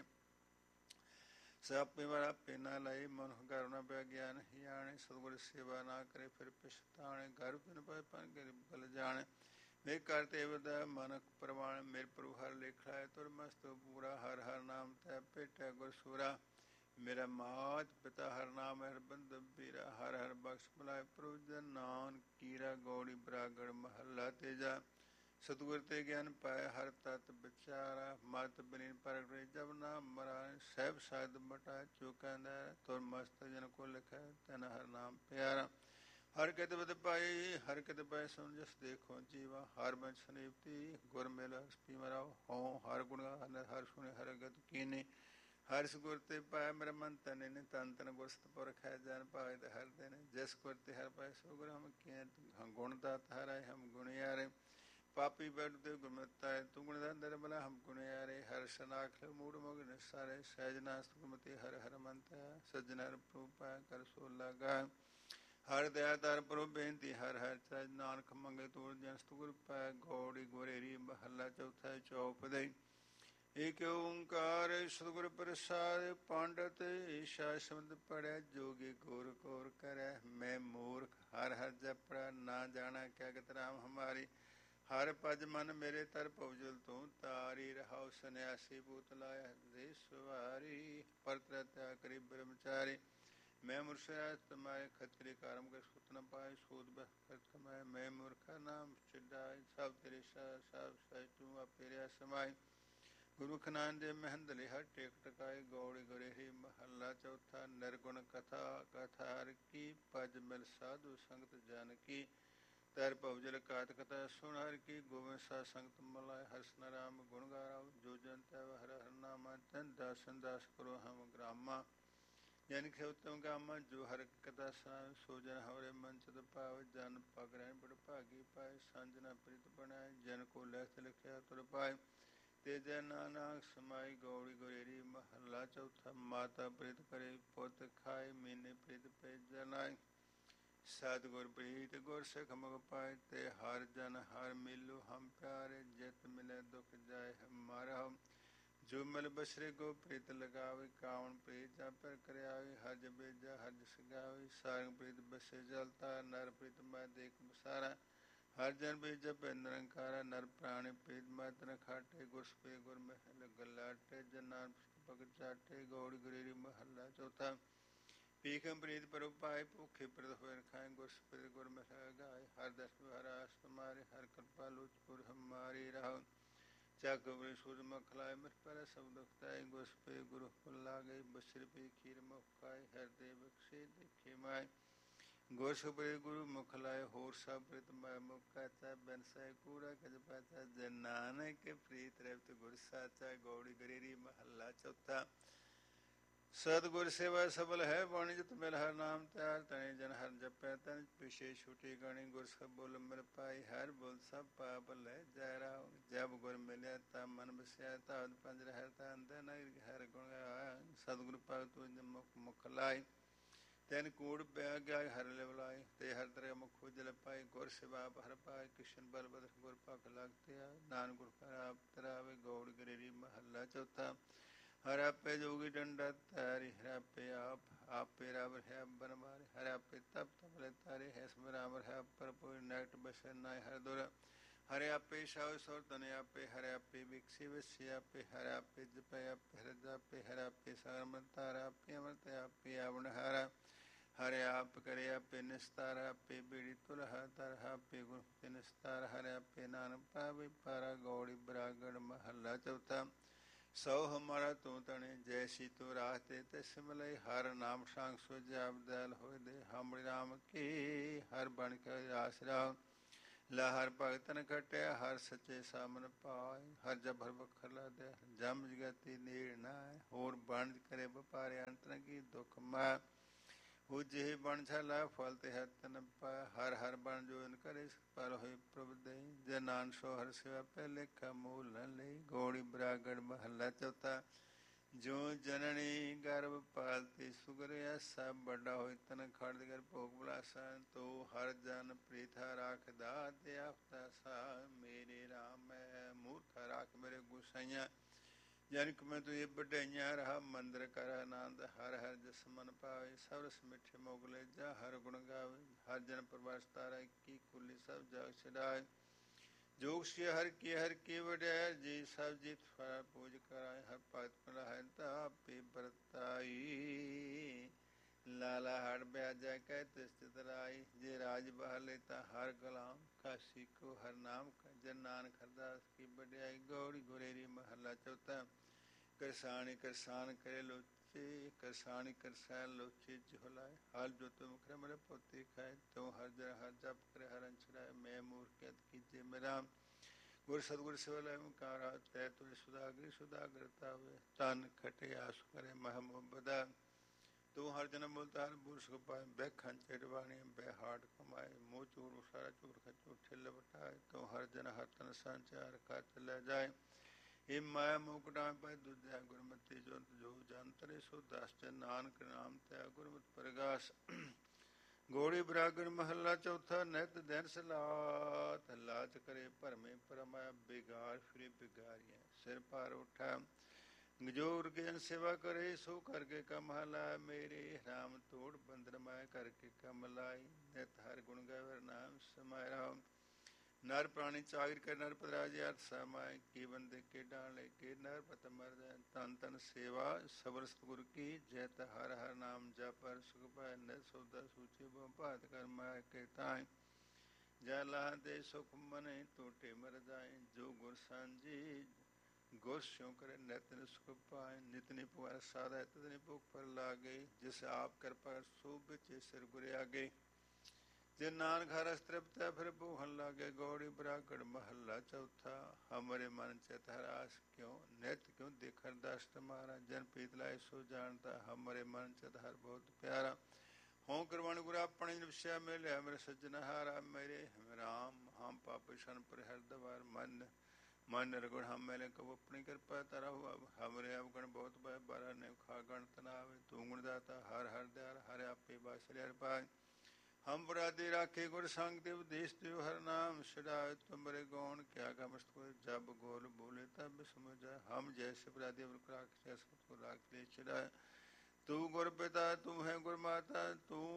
ਸਾਪੇ ਵਾਲਾ ਪੇ ਨਾ ਲਾਈ ਮਨ ਕਰੁਣਾ ਪਿਆ ਗਿਆਨ ਹਿਆਣੇ ਸਤਿਗੁਰ ਸੇਵਾ ਨਾ ਕਰੇ ਫਿਰ ਪਛਤਾਣੇ ਘਰ ਬਿਨ ਪਾਏ ਪਨ ਕਰੇ ਬਲ ਜਾਣੇ ਮੇਰੇ ਕਰ ਤੇ ਵਦਾ ਮਨ ਪ੍ਰਵਾਣ ਮੇਰੇ ਪ੍ਰਭੂ ਹਰ ਲੇਖਾ ਹੈ ਤੁਰ ਮਸਤ ਪੂਰਾ ਹਰ ਹਰ ਨਾਮ ਤੈ ਭੇਟਿਆ ਗੁਰ ਸੂਰਾ ਮੇਰਾ ਮਾਤ ਪਿਤਾ ਹਰ ਨਾਮ ਹਰ ਬੰਦ ਬੀਰਾ ਹਰ ਹਰ ਬਖਸ਼ ਬੁਲਾਏ ਪ੍ਰਭੂ ਜਨ ਨਾਨਕ ਕੀਰਾ ਗੌੜੀ ਬਰਾਗੜ ਮਹੱਲਾ ਤੀਜਾ ਸਤਿਗੁਰ ਤੇ ਗਿਆਨ ਪਾਏ ਹਰ ਤਤ ਵਿਚਾਰਾ ਮਤ ਬਨੀ ਪ੍ਰਗਟੇ ਜਬ ਨਾਮ ਮਰਾ ਸਹਿਬ ਸਾਧ ਮਟਾ ਚੁਕੰਦਾ ਤੁਰ ਮਸਤ ਜਨ ਕੋ ਲਿਖੈ ਤਨ ਹਰ ਨਾਮ ਪਿਆਰਾ ਹਰ ਕਿਤ ਬਦ ਪਾਈ ਹਰ ਕਿਤ ਪੈ ਸੁਣ ਜਸ ਦੇਖੋ ਜੀਵਾ ਹਰ ਬੰਚ ਸਨੇਪਤੀ ਗੁਰ ਮਿਲ ਪੀ ਮਰਾਓ ਹੋ ਹਰ ਗੁਣ ਹਰ ਸੁਣੇ ਹਰ ਗਤ ਕੀਨੇ ਹਰ ਸੁਰ ਤੇ ਪਾਇ ਮੇਰਾ ਮਨ ਤਨ ਨੇ ਤਨ ਤਨ ਗੁਰਸਤ ਪੁਰਖ ਹੈ ਜਨ ਭਾਗਤ ਹਰ ਦਿਨ ਜਿਸ ਗੁਰ ਤੇ ਹਰ ਪਾਇ ਸੋ ਗੁਰ ਹਮ ਕੀ ਹਮ ਗੁਣ ਦਾਤ ਹਰਾਇ ਹਮ ਗੁਣ ਯਾਰੇ ਪਾਪੀ ਬੈਠ ਤੇ ਗੁਰਮਤਾ ਹੈ ਤੂੰ ਗੁਣ ਦਾ ਨਿਰਮਲਾ ਹਮ ਗੁਣ ਯਾਰੇ ਹਰ ਸ਼ਨਾਖ ਮੂੜ ਮੁਗ ਨਿਸਾਰੇ ਸਹਿਜ ਨਾਸ ਗੁਰਮਤੀ ਹਰ ਹਰ ਮੰਤ ਹੈ ਸਜਨ ਹਰ ਪ੍ਰਭੂ ਪਾਇ ਕਰ ਸੋ ਲਗਾ ਹਰ ਦਇਆ ਦਰ ਪ੍ਰਭੂ ਬੇਨਤੀ ਹਰ ਹਰ ਚਜ ਨਾਨਕ ਮੰਗੇ ਤੋੜ ਜਨ ਸਤਿਗੁਰ ਪਾਇ ਗੌੜੀ ਗੋਰੇਰੀ ਮਹੱਲਾ ਚੌਥਾ ਚੌਪਦੇ ਏਕ ਓੰਕਾਰ ਸਤਿਗੁਰ ਪ੍ਰਸਾਦਿ ਪੰਡਤ ਈਸ਼ਾ ਸ਼ਬਦ ਪੜਿਆ ਜੋਗੀ ਗੋਰ ਗੋਰ ਕਰੈ ਮੈਂ ਮੂਰਖ ਹਰ ਹਰ ਜਪੜਾ ਨਾ ਜਾਣਾ ਕਿਆ ਗਤ ਰਾਮ ਹਮਾਰੀ ਹਰ ਭਜ ਮਨ ਮੇਰੇ ਤਰ ਭਵਜਲ ਤੂੰ ਤਾਰੀ ਰਹਾਉ ਸੰਨਿਆਸੀ ਭੂਤ ਲਾਇਆ ਦੇ ਸਵਾਰੀ ਪਰਤਿ ਤਿਆ ਕਰੀ ਬ੍ਰਹਮਚਾਰੀ ਮੈਂ ਮੁਰਸ਼ਦ ਤੁਮਾਰੇ ਖਤਰੀ ਕਰਮ ਕਰ ਸੁਤ ਨ ਪਾਏ ਸੋਧ ਬਖਤ ਕਮਾਏ ਮੈਂ ਮੂਰਖਾ ਨਾਮ ਛਿਡਾਈ ਸਭ ਤੇਰੇ ਸਭ ਸਹਿ ਤੂੰ ਆਪੇਰਿਆ ਸਮਾਈ ਗੁਰੂ ਖਨਾਨ ਦੇ ਮਹਿੰਦਲੇ ਹਰ ਟੇਕ ਟਕਾਏ ਗੌੜੀ ਗਰੇਹੀ ਮਹੱਲਾ ਚੌਥਾ ਨਿਰਗੁਣ ਕਥਾ ਕਥਾ ਹਰ ਕੀ ਭਜ ਮਿਲ ਸਾਧੂ ਸੰਗਤ ਜਨ ਕੀ ਤਰ ਭਵਜਲ ਕਾਤ ਕਥਾ ਸੁਣ ਹਰ ਕੀ ਗੋਬਿੰਦ ਸਾ ਸੰਗਤ ਮਲਾਏ ਹਰਸ ਨਾਮ ਗੁਣ ਗਾਰਾਉ ਜੋ ਜਨ ਤੈ ਹਰ ਹਰ ਨਾਮਾ ਤਨ ਦਾਸਨ ਦਾਸ ਕਰੋ ਹਮ ਗ੍ਰਾਮਾ ਜਨ ਖੇ ਉਤਮ ਗਾਮਾ ਜੋ ਹਰ ਕਥਾ ਸੁਣਾਏ ਸੋ ਜਨ ਹਵਰੇ ਮਨ ਚਿਤ ਭਾਵ ਜਨ ਪਗ ਰਹਿ ਬੜ ਭਾਗੀ ਪਾਏ ਸੰਜਨਾ ਪ੍ਰੀਤ ਬਣਾਏ ਜਨ ਕੋ ਲੈਸ ਲਿਖਿਆ ਤੁਰ ਪਾਏ ਤੇ ਜੈ ਨਾਨਕ ਸਮਾਈ ਗੌੜੀ ਗੋਰੇਰੀ ਮਹੱਲਾ ਚੌਥਾ ਮਾਤਾ ਪ੍ਰੀਤ ਕਰੇ ਪੁੱਤ ਖਾਏ ਮੀਨੇ ਪ੍ਰੀਤ ਪੈ ਜਨਾਏ ਸਤਿਗੁਰ ਪ੍ਰੀਤ ਗੁਰ ਸਿੱਖ ਮੁਖ ਪਾਏ ਤੇ ਹਰ ਜਨ ਹਰ ਮਿਲੂ ਹਮ ਪਿਆਰੇ ਜਿਤ ਮਿਲੇ ਦੁਖ ਜਾਏ ਹਮਾਰਾ ਜੋ ਮਿਲ ਬਸਰੇ ਗੋ ਪ੍ਰੀਤ ਲਗਾਵੇ ਕਾਵਣ ਪ੍ਰੀਤ ਜਾ ਪਰ ਕਰਿਆਵੇ ਹਰ ਜਬੇ ਜਾ ਹਰ ਜਸ ਗਾਵੇ ਸਾਰੰਗ ਪ੍ਰੀਤ ਬਸੇ ਜਲਤਾ ਨਰ ਪ੍ਰੀਤ ਮੈਂ ਦੇਖ ਬਸਾਰਾ ਹਰ ਜਨ ਬੇ ਜਪ ਨਿਰੰਕਾਰਾ ਨਰ ਪ੍ਰਾਣੀ ਪ੍ਰੀਤ ਮਤ ਨ ਖਾਟੇ ਗੁਰਸ ਪੇ ਗੁਰ ਮਹਿਲ ਗਲਾਟੇ ਜਨਾਨ ਭਗਤ ਚਾਟੇ ਗੌੜੀ ਗਰੇਰੀ ਮਹੱਲਾ ਚੌਥਾ ਪੀਖਮ ਪ੍ਰੀਤ ਪਰੁ ਪਾਏ ਭੁਖੇ ਪ੍ਰਦ ਹੋਏ ਖਾਏ ਗੁਰਸ ਪ੍ਰੀਤ ਗੁਰ ਮਹਿਲ ਗਾਏ ਹਰ ਦਸ ਹਰ ਆਸ ਤੁਮਾਰੇ ਹਰ ਕਿਰਪਾ ਲੋਚ ਪੁਰ ਹਮਾਰੀ ਰਾਹ ਚੱਕ ਬਰੇ ਸੂਰ ਮਖਲਾਏ ਮਿਰ ਪਰ ਸਭ ਦੁਖਤਾਏ ਗੁਰਸ ਪੇ ਗੁਰੂ ਫੁੱਲ ਲਾਗੇ ਬਸਰ ਪੇ ਖੀਰ ਮੁਖ ਖਾਏ ਹਰਦੇ ਬਖਸ਼ੇ ਦੇਖੇ ਮਾਏ ਗੁਰ ਸੁਪਰੇ ਗੁਰੂ ਮੁਖ ਲਾਏ ਹੋਰ ਸਭ ਪ੍ਰੀਤ ਮੈਂ ਮੁਖ ਕਹਤਾ ਬਨ ਸਹਿ ਕੂੜਾ ਕਜ ਪਾਤਾ ਜਨ ਨਾਨਕ ਪ੍ਰੀਤ ਰਹਿਤ ਗੁਰ ਸਾਚਾ ਗੌੜੀ ਗਰੇਰੀ ਮਹੱਲਾ ਚੌਥਾ ਸਤਿਗੁਰ ਸੇਵਾ ਸਬਲ ਹੈ ਬਾਣੀ ਜਿਤ ਮਿਲ ਹਰ ਨਾਮ ਤਿਆਰ ਤਣੇ ਜਨ ਹਰ ਜਪੈ ਤਨ ਪਿਛੇ ਛੁਟੀ ਗਣੀ ਗੁਰ ਸਭ ਬੋਲ ਮਿਲ ਪਾਈ ਹਰ ਬੋਲ ਸਭ ਪਾਪ ਲੈ ਜੈ ਰਾਉ ਜਬ ਗੁਰ ਮਿਲਿਆ ਤਾ ਮਨ ਬਸਿਆ ਤਾ ਪੰਜ ਰਹਿ ਤਾ ਅੰਦਰ ਨਗਰ ਹਰ ਗੁਣ ਗਾਇਆ ਸਤਿਗੁਰ ਭਗਤ ਤੁਝ ਮੁਖ ਮੁਖ ਲਾਈ ਤੈਨ ਕੂੜ ਪਿਆ ਗਿਆ ਹਰ ਲਿਵਲਾਈ ਤੇ ਹਰ ਤਰੇ ਮੁਖ ਉਜਲ ਪਾਈ ਗੁਰ ਸੇਵਾ ਹਰ ਪਾਏ ਕਿਸ਼ਨ ਬਲ ਬਦਰ ਗੁਰ ਭਖ ਲਗਤੇ ਆ ਨਾਨਕ ਗੁਰ ਆਪ ਤਰਾਵੇ ਗੌੜ ਗਰੇਰੀ ਮਹੱਲਾ ਚੌਥਾ ਹਰ ਆਪੇ ਜੋਗੀ ਡੰਡਾ ਤਾਰੀ ਹਰ ਆਪੇ ਆਪ ਆਪੇ ਰਾਵਰ ਹੈ ਬਨ ਮਾਰੇ ਹਰ ਆਪੇ ਤਪ ਤਪਲੇ ਤਾਰੇ ਹੈ ਸਮਰਾਵਰ ਹੈ ਪਰਪੁਰ ਨੈਟ ਬਸਰ ਨਾਇ ਹਰ ਦੁਰ ਹਰਿ ਆਪੇ ਸ਼ਾਉ ਸੁਰ ਤਨੇ ਆਪੇ ਹਰਿ ਆਪੇ ਵਿਕਸੀ ਵਸੀ ਆਪੇ ਹਰਿ ਆਪੇ ਜਪੈ ਆਪੇ ਹਰਿ ਆਪੇ ਹਰਿ ਆਪੇ ਸਰਮਤਾਰ ਆਪੇ ਅਮਰਤ ਆਪੇ ਆਵਣ ਹਰ ਹਰਿ ਆਪ ਕਰੇ ਆਪੇ ਨਿਸਤਾਰ ਆਪੇ ਬੀੜੀ ਤੁਲਹਾ ਤਰ ਆਪੇ ਗੁਰ ਤੇ ਨਿਸਤਾਰ ਹਰਿ ਆਪੇ ਨਾਨਕ ਪਾਵੇ ਪਾਰਾ ਗੌੜੀ ਬਰਾਗੜ ਮਹੱਲਾ ਚੌਥਾ ਸੋ ਹਮਾਰਾ ਤੂੰ ਤਣੇ ਜੈਸੀ ਤੂੰ ਰਾਹ ਤੇ ਤੇ ਸਿਮਲੇ ਹਰ ਨਾਮ ਸੰਗ ਸੁ ਜਪ ਦਲ ਹੋਏ ਦੇ ਹਮ ਰਾਮ ਕੀ ਹਰ ਬਣ ਕੇ ਆਸਰਾ ਲਾ ਹਰ ਭਗਤਨ ਖਟਿਆ, ਹਰ ਸੱਚੇ ਸਾਮਨ ਪਾਏ। ਹਰ ਜਬ ਹਰ ਬਖਰ ਲਾਦਿਆ, ਜਮ ਜਗਤੀ ਨੇੜ ਨਾ ਆਏ। ਹੋਰ ਬਣ ਕਰੇ ਵਪਾਰੇ ਅੰਤਨ ਕੀ ਦੁਖ ਮੈਂ। ਉਹ ਜਿਹੇ ਬਣ ਛਾਲਾ ਫਲ ਤੇ ਹਰ ਤਨ ਪਾਇਆ। ਹਰ ਹਰ ਬਣ ਜੋ ਇਨ ਕਰੇ, ਪਰ ਹੋਏ ਪ੍ਰਭ ਦੇਈ। ਜੇ ਨਾਨ ਸੋ ਹਰ ਸਿਵਾ ਪਹਿਲੇ ਕਾ ਮੂਲ ਨ ਲਈ। ਗੋੜੀ ਬਰਾਗੜ ਮਹੱਲਾ ਚੌਥਾ। ਜੋ ਜਨਨੀ ਗਰਭ ਪਾਲਤੀ ਸੁਗਰ ਐਸਾ, ਵੱਡਾ ਹੋਏ ਤਨ ਖੜਦ ਕਰ ਭੋਗ ਬੁਲਾਸਾ। ਤੋ ਹਰ ਜਨ ਪ੍ਰੀਥਾ ਰਾਖਦਾ, ਤੇ ਆਫਤਾ ਸਾ। ਮੇਰੇ ਰਾਮ ਹੈ ਮੂਰਖਾ ਰਾਖ ਮੇਰੇ ਗੁਸਾਈਆਂ। ਜਨਕ ਮੈਂ ਤੁਝੇ ਵਡਿਆਈਆਂ, ਰਹਾ ਮੰਦਰ ਕਰ ਆਨੰਦ। ਹਰ ਹਰ ਜਸ ਮਨ ਪਾਵੇ, ਸਭ ਰਸ ਮਿੱਠੇ ਮੋਗਲੇ ਜਾ। ਹਰ ਗੁਣ ਗਾਵੇ, ਹਰ ਜਨ ਪ੍ਰਵਾਸ ਤਾਰਾ। ਕੀ ਕੁਲੀ ਸਭ ਜਗ ਛਡਾਏ। ਜੋਗ ਸੀ ਹਰ ਕੀ ਹਰ ਕੀ ਵਡਿਆਈ, ਜੀ ਸਭ ਜੀਤ ਫਲ ਪੂਜ ਕਰਾਏ। ਹਰ ਭਗਤ ਮਿਲਾਏ ਤਾਪੇ ਬਰਤਾਈ। ਲਾਲਾ ਹੜ ਬਿਆਜੈ ਕਹਿ ਤਿਸ ਚਿਤ ਰਾਈ। ਜੇ ਰਾਜ ਬਹ ਲੈਤਾ ਹਰ ਗੁਲਾਮ, ਕਾਸ਼ੀ ਕੋ ਹਰ ਨਾਮ। ਜਨ ਨਾਨਕ ਹਰਦਾਸ ਕੀ ਵਡਿਆਈ। ਗੌੜੀ ਗੁਰੇਰੀ ਮਹੱਲਾ ਚੌਥਾ। ਕਰਸਾਣੀ ਕਰਸਾਨ ਕਰੇ ਲੋਚੇ, ਕਰਸਾਣੀ ਕਰਸੈਨ ਲੋਚੇ ਜਿਹੁ ਲਾਏ। ਹਰ ਜੋ ਤੁਮ ਮੁਖ ਮਰੇ ਪੋਤੀ ਖਾਏ, ਤੂੰ ਹਰ ਜਨ ਹਰ ਜਪ ਕਰੇ ਹਰ ਅੰਛੜਾਏ। ਮੈਂ ਮੂਰਖ ਕਤ ਕੀਜੇ ਮੇਰਾ, ਗੁਰ ਸਤਿਗੁਰ ਸਿਵ ਲੈ ਓੰਕਾਰਾ। ਤੈ ਤੁਝ ਸੁਦਾਗਰੀ ਸੁਦਾਗਰ ਤਾਵੇ, ਤਨ ਖਟੇ ਆਸ ਕਰੇ ਮਹ ਮੁਹੱਬਦਾ। ਤੂੰ ਹਰ ਜਨਮ ਬੋਲਤਾ ਹਰ ਬੂਰ ਸੁਖ ਪਾਏ। ਬੈਖਣ ਚੜਵਾਣੀ ਬੈ ਹਾਟ ਕਮਾਏ। ਮੋਹ ਚੂਰ ਸਾਰਾ ਚੂਰ ਖਚੂ ਠਿਲ ਵਟਾਏ। ਤੂੰ ਹਰ ਜਨ ਹਰ ਤਨ ਸੰਚਾਰ ਕਰ ਚਲੇ ਜਾਏ। ਇਹ ਮਾਇਆ ਮੁਕਟਾਂ ਪੈ ਦੂਜਾ ਗੁਰਮਤਿ ਜੁਤ ਜੋ ਜੰਤਰੇ ਸੋ ਦਸ। ਜਨ ਨਾਨਕ ਨਾਮ ਤੈ ਗੁਰਮਤਿ ਪ੍ਰਗਾਸ। ਗੋੜੀ ਬਰਾਗਰ ਮਹੱਲਾ ਚੌਥਾ। ਨਿਤ ਦਿਨ ਸਲਾਤ ਲਾਚ ਕਰੇ ਭਰਮੇ ਪਰਮਾਇਆ। ਬਿਗਾਰ ਫਿਰੇ ਬਿਗਾਰੀਆਂ ਸਿਰ ਭਾਰ ਉਠਾ। ਗਜੋਰ ਕੇ ਜਨ ਸੇਵਾ ਕਰੇ, ਸੋ ਕਰਕੇ ਕਮ ਲਾਇ। ਮੇਰੇ ਰਾਮ ਤੋੜ ਬੰਧਨ ਮਾਇ, ਕਰਕੇ ਕਮ ਲਾਈ। ਨਿਤ ਹਰ ਗੁਣ ਗਾਵੇ ਨਾਮ ਸਮਾਇ ਰਾਮ। ਨਰ ਪ੍ਰਾਣੀ ਚਾਗਿਰ ਕਰ ਨਰ ਪਦਰਾਜ ਅਰਥ ਸਮਾਏ। ਕੀ ਬੰਦੇ ਕੇ ਡਾਲੇ ਕੇ ਨਰ ਪਤ ਮਰ ਜਾਏ। ਤਨ ਤਨ ਸੇਵਾ ਸਬਰ ਸਤਿਗੁਰ ਕੀ, ਜੈਤ ਹਰ ਹਰ ਨਾਮ ਜਪ ਹਰ ਸੁਖ ਪਾਏ। ਨਿਤ ਸੌਦਾ ਸੂਚੀ ਬਹੁ ਭਾਤ ਕਰ ਮਾਇ ਕੇ ਤਾਏ। ਜੈ ਲਾਹ ਦੇ ਸੁਖ ਮਨੇ ਟੋਟੇ ਮਰ ਜਾਏ। ਜੋ ਗੁਰ ਸਾਂਝੀ ਗੁਰ ਸਿਉ ਕਰੇ, ਨਿਤ ਨਿਤ ਸੁਖ ਪਾਏ। ਨਿਤ ਨਿਤ ਪੁਆਰ ਸਾਧੈ, ਤਿਤ ਨਿਤ ਭੁਖ ਪਰ ਲਾਗੇ। ਜਿਸ ਆਪ ਕਿਰਪਾ ਸੋ ਬਿਚੇ ਸਿਰ ਗੁਰ ਆਗੇ। ਜੇ ਨਾਨਕ ਹਰਿ ਰਸ ਤ੍ਰਿਪਤ ਹੈ, ਫਿਰ ਭੂਖਣ ਲਾਗੇ। ਗੌੜੀ ਬਰਾਗੜ ਮਹੱਲਾ ਚੌਥਾ। ਹਮਰੇ ਮਨ ਚਿਤ ਹਰਾਸ ਕਿਉ, ਨਿਤ ਕਿਉ ਦੇਖਣ ਦਸ ਤੁਮਾਰਾ। ਜਨ ਪ੍ਰੀਤ ਲਾਏ ਸੋ ਜਾਣਤਾ, ਹਮਰੇ ਮਨ ਚਿਤ ਹਰਿ ਬਹੁਤ ਪਿਆਰਾ। ਹੋਂ ਕਰਵਣ ਗੁਰ ਆਪਣੇ ਨਿਵਸਿਆ, ਮਿਲਿਆ ਮੇਰੇ ਸੱਜਣ ਹਾਰਾ। ਮੇਰੇ ਰਾਮ ਹਮ ਪਾਪੀ ਸ਼ਨ ਪਰ ਹਰਦਵਾਰ। ਮਨ ਮਨ ਨਿਰਗੁਣ ਹਮ ਮੈਲੇ ਕਬੂ, ਆਪਣੀ ਕਿਰਪਾ ਤਰਾ ਹੁਆ। ਹਮਰੇ ਅਵਗੁਣ ਬਹੁਤ ਭੈ, ਬਾਰਾ ਨੇ ਖਾ ਗਣਤ ਨ ਆਵੇ। ਤੂੰ ਗੁਣ ਦਾਤਾ ਹਰ ਹਰ ਦਿਆਲ, ਹਰਿ ਆਪੇ ਬਾਸਰਿ ਹਰਿ ਪਾਏ। ਹਮ ਬਰਾਦੇ ਰਾਖੇ ਗੁਰ ਸੰਗ ਤੇ ਉਪਦੇਸ਼ ਦਿਓ। ਹਰ ਨਾਮ ਛਿੜਾਏ ਤੁਮਰੇ ਗੌਣ, ਕਿਆ ਕਾ ਮਸਤਕ ਜਬ ਗੋਲ ਬੋਲੇ ਤਬ ਸਮਝ ਆਏ। ਹਮ ਜੈਸੇ ਬਰਾਦੇ ਰਾਖੇ ਸਤਿਗੁਰ ਰਾਖ ਲੈ ਛਿੜਾਏ। ਤੂੰ ਗੁਰ ਪਿਤਾ ਤੂੰ ਹੈ ਗੁਰ ਮਾਤਾ,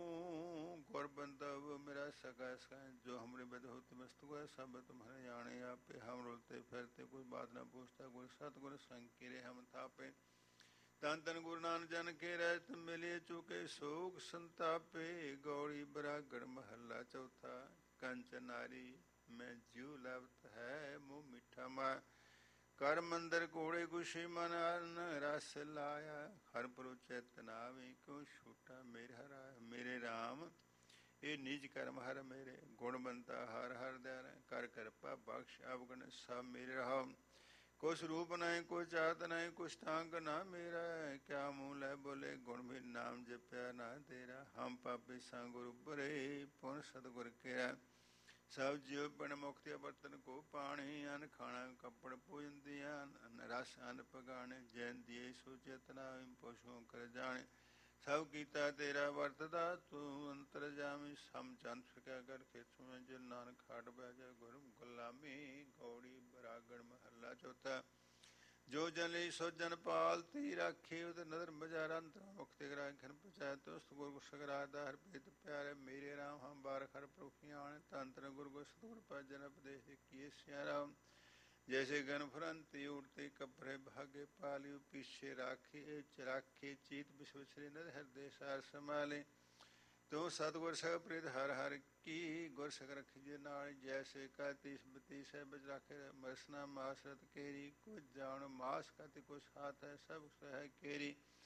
ਤੂੰ ਗੁਰ ਬੰਦਵ ਮੇਰਾ ਸਕਾ ਸਕਾਏ। ਜੋ ਹਮਰੇ ਬਿਦ ਹੋਤ ਮਸਤਕ ਹੈ, ਸਭ ਤੁਮਹਰੇ ਜਾਣੇ ਆਪੇ। ਹਮ ਰੁਲਤੇ ਫਿਰਤੇ ਕੋਈ ਬਾਤ ਨਾ ਪੁੱਛਤਾ, ਗੁਰ ਸਤਿਗੁਰ ਸੰਗ ਕੀਰੇ ਹਮ ਥਾਪੇ। ਤਨ ਤਨ ਗੁਰੂ ਨਾਨਕ ਜਨ ਕੇ ਰਹਿਤ, ਮਿਲੇ ਚੁਕੇ ਸੋਗ ਸੰਤਾਪੇ। ਗੌੜੀ ਬਰਾਗੜ ਮਹੱਲਾ ਚੌਥਾ। ਕੰਚ ਨਾਰੀ ਮੈਂ ਜਿਉ ਲਵਤ ਹੈ, ਮੂੰਹ ਮਿੱਠਾ ਮਾ। ਕਰ ਮੰਦਰ ਘੋੜੇ ਗੁਸ਼ੀ ਮਨ ਅਰਨ ਰਸ ਲਾਇਆ। ਹਰ ਪ੍ਰਭ ਚਿਤ ਨਾਵੇ ਕਿਉ ਛੂਟਾ ਮੇਰੇ ਹਰਾਇਆ। ਮੇਰੇ ਰਾਮ ਇਹ ਨਿਜ ਕਰਮ ਹਰ ਮੇਰੇ, ਗੁਣਵੰਤਾ ਹਰ ਹਰ ਦਿਆਲ। ਕਰ ਕਿਰਪਾ ਬਖਸ਼ ਅਵਗੁਣ ਸਭ ਮੇਰੇ ਰਹਾਉ। ਕੁਛ ਰੂਪ ਨਹੀਂ ਕੋਈ ਚਾਤ ਨਹੀਂ, ਕੁਛ ਟਾਂਗ ਨਾ ਮੇਰਾ। ਕਿਆ ਮੂੰਹ ਲੈ ਬੋਲੇ ਗੁਣ ਬਿਨ ਨਾਮ ਜਪਿਆ ਨਾ ਤੇਰਾ। ਹਮ ਪਾਪੀ ਸਾਂ ਗੁਰ ਉਬਰੇ, ਪੁਨ ਸਤਿਗੁਰ ਕੇਰਾ। ਸਭ ਜਿਉ ਬਿਨ ਮੁਕਤਿ ਬਰਤਨ ਕੋ ਪਾਣੀ। ਅਨ ਖਾਣਾ ਕੱਪੜ ਭੋਜਨ ਦੀਆਂ, ਰਸ ਅਨ ਪਗਾਣੇ। ਜੈਨ ਦੀਏ ਸੋ ਚਿਤ ਨਾਵੇ, ਪਸ਼ੂ ਕਰ ਜਾਣੇ। ਸਭ ਕੀਤਾ ਤੇਰਾ ਵਰਤਦਾ, ਤੂੰ ਅੰਤਰ ਜਾਮੀ। ਸਮ ਚੰਦ ਸਕਿਆ ਕਰ ਖੇਤੂ, ਜਿਨ ਨਾਨਕ ਹਟ ਬਹਿ ਗੁਰ ਗੁਲਾਮੀ। ਗੌੜੀ ਬਰਾਗੜ ਮਹੱਲਾ ਚੌਥਾ। ਜੋ ਜਨ ਲਈ ਸੋ ਜਨ ਪਾਲਤੀ ਰਾਖੀ, ਉਹਦੇ ਨਦਰ ਬਜ਼ਾਰਾ ਅੰਤਰ ਮੁਖ ਤੇ ਰਾਖਣ ਪਹੁੰਚਾਏ। ਤੁਸਤ ਗੁਰ ਸਗਰਾਦਾ ਹਰ ਪ੍ਰੀਤ ਪਿਆਰੇ। ਮੇਰੇ ਰਾਮ ਹਮ ਬਾਰਕ ਹਰ ਪ੍ਰਭੂ ਆਣੇ। ਤਨ ਤਨ ਗੁਰ ਗੁਰ ਸਤਿਗੁਰ ਭਜਨ ਉਪਦੇਸ਼ ਕੀਏ ਸਿਆ ਰਾਮ। ਜੈਸੇ ਗਨ ਫਰੰਤੀ ਉੜਤੇ ਕਪਰੇ ਭਾਗੇ ਪਾਲਿਓ। ਪੀਛੇ ਰਾਖੇ ਰਾਖੇ ਚੀਤ ਵਿਸ਼ਵਛਰੇ, ਨਰ ਹਿਰਦੇ ਸਾਰ ਸੰਭਾਲੇ। ਤੂੰ ਸਤਿਗੁਰ ਸਹਿਬ ਪ੍ਰੀਤ ਹਰ ਹਰ ਕੀ, ਗੁਰ ਸਿਖ ਰਖੀਏ ਨਾਲ। ਜੈਸੇ ਕਾ ਤੀਸ ਬਤੀਸ ਹੈ, ਬਿਚ ਰਾਖੇ ਮਰਸਨਾ ਮਾਸਰਤ ਕੇਰੀ। ਕੁਛ ਜਾਣ ਮਾਸ ਕਤ ਕੁਛ ਹਾਥ ਹੈ, ਸਭ ਸਹਿ ਕੇਰੀ।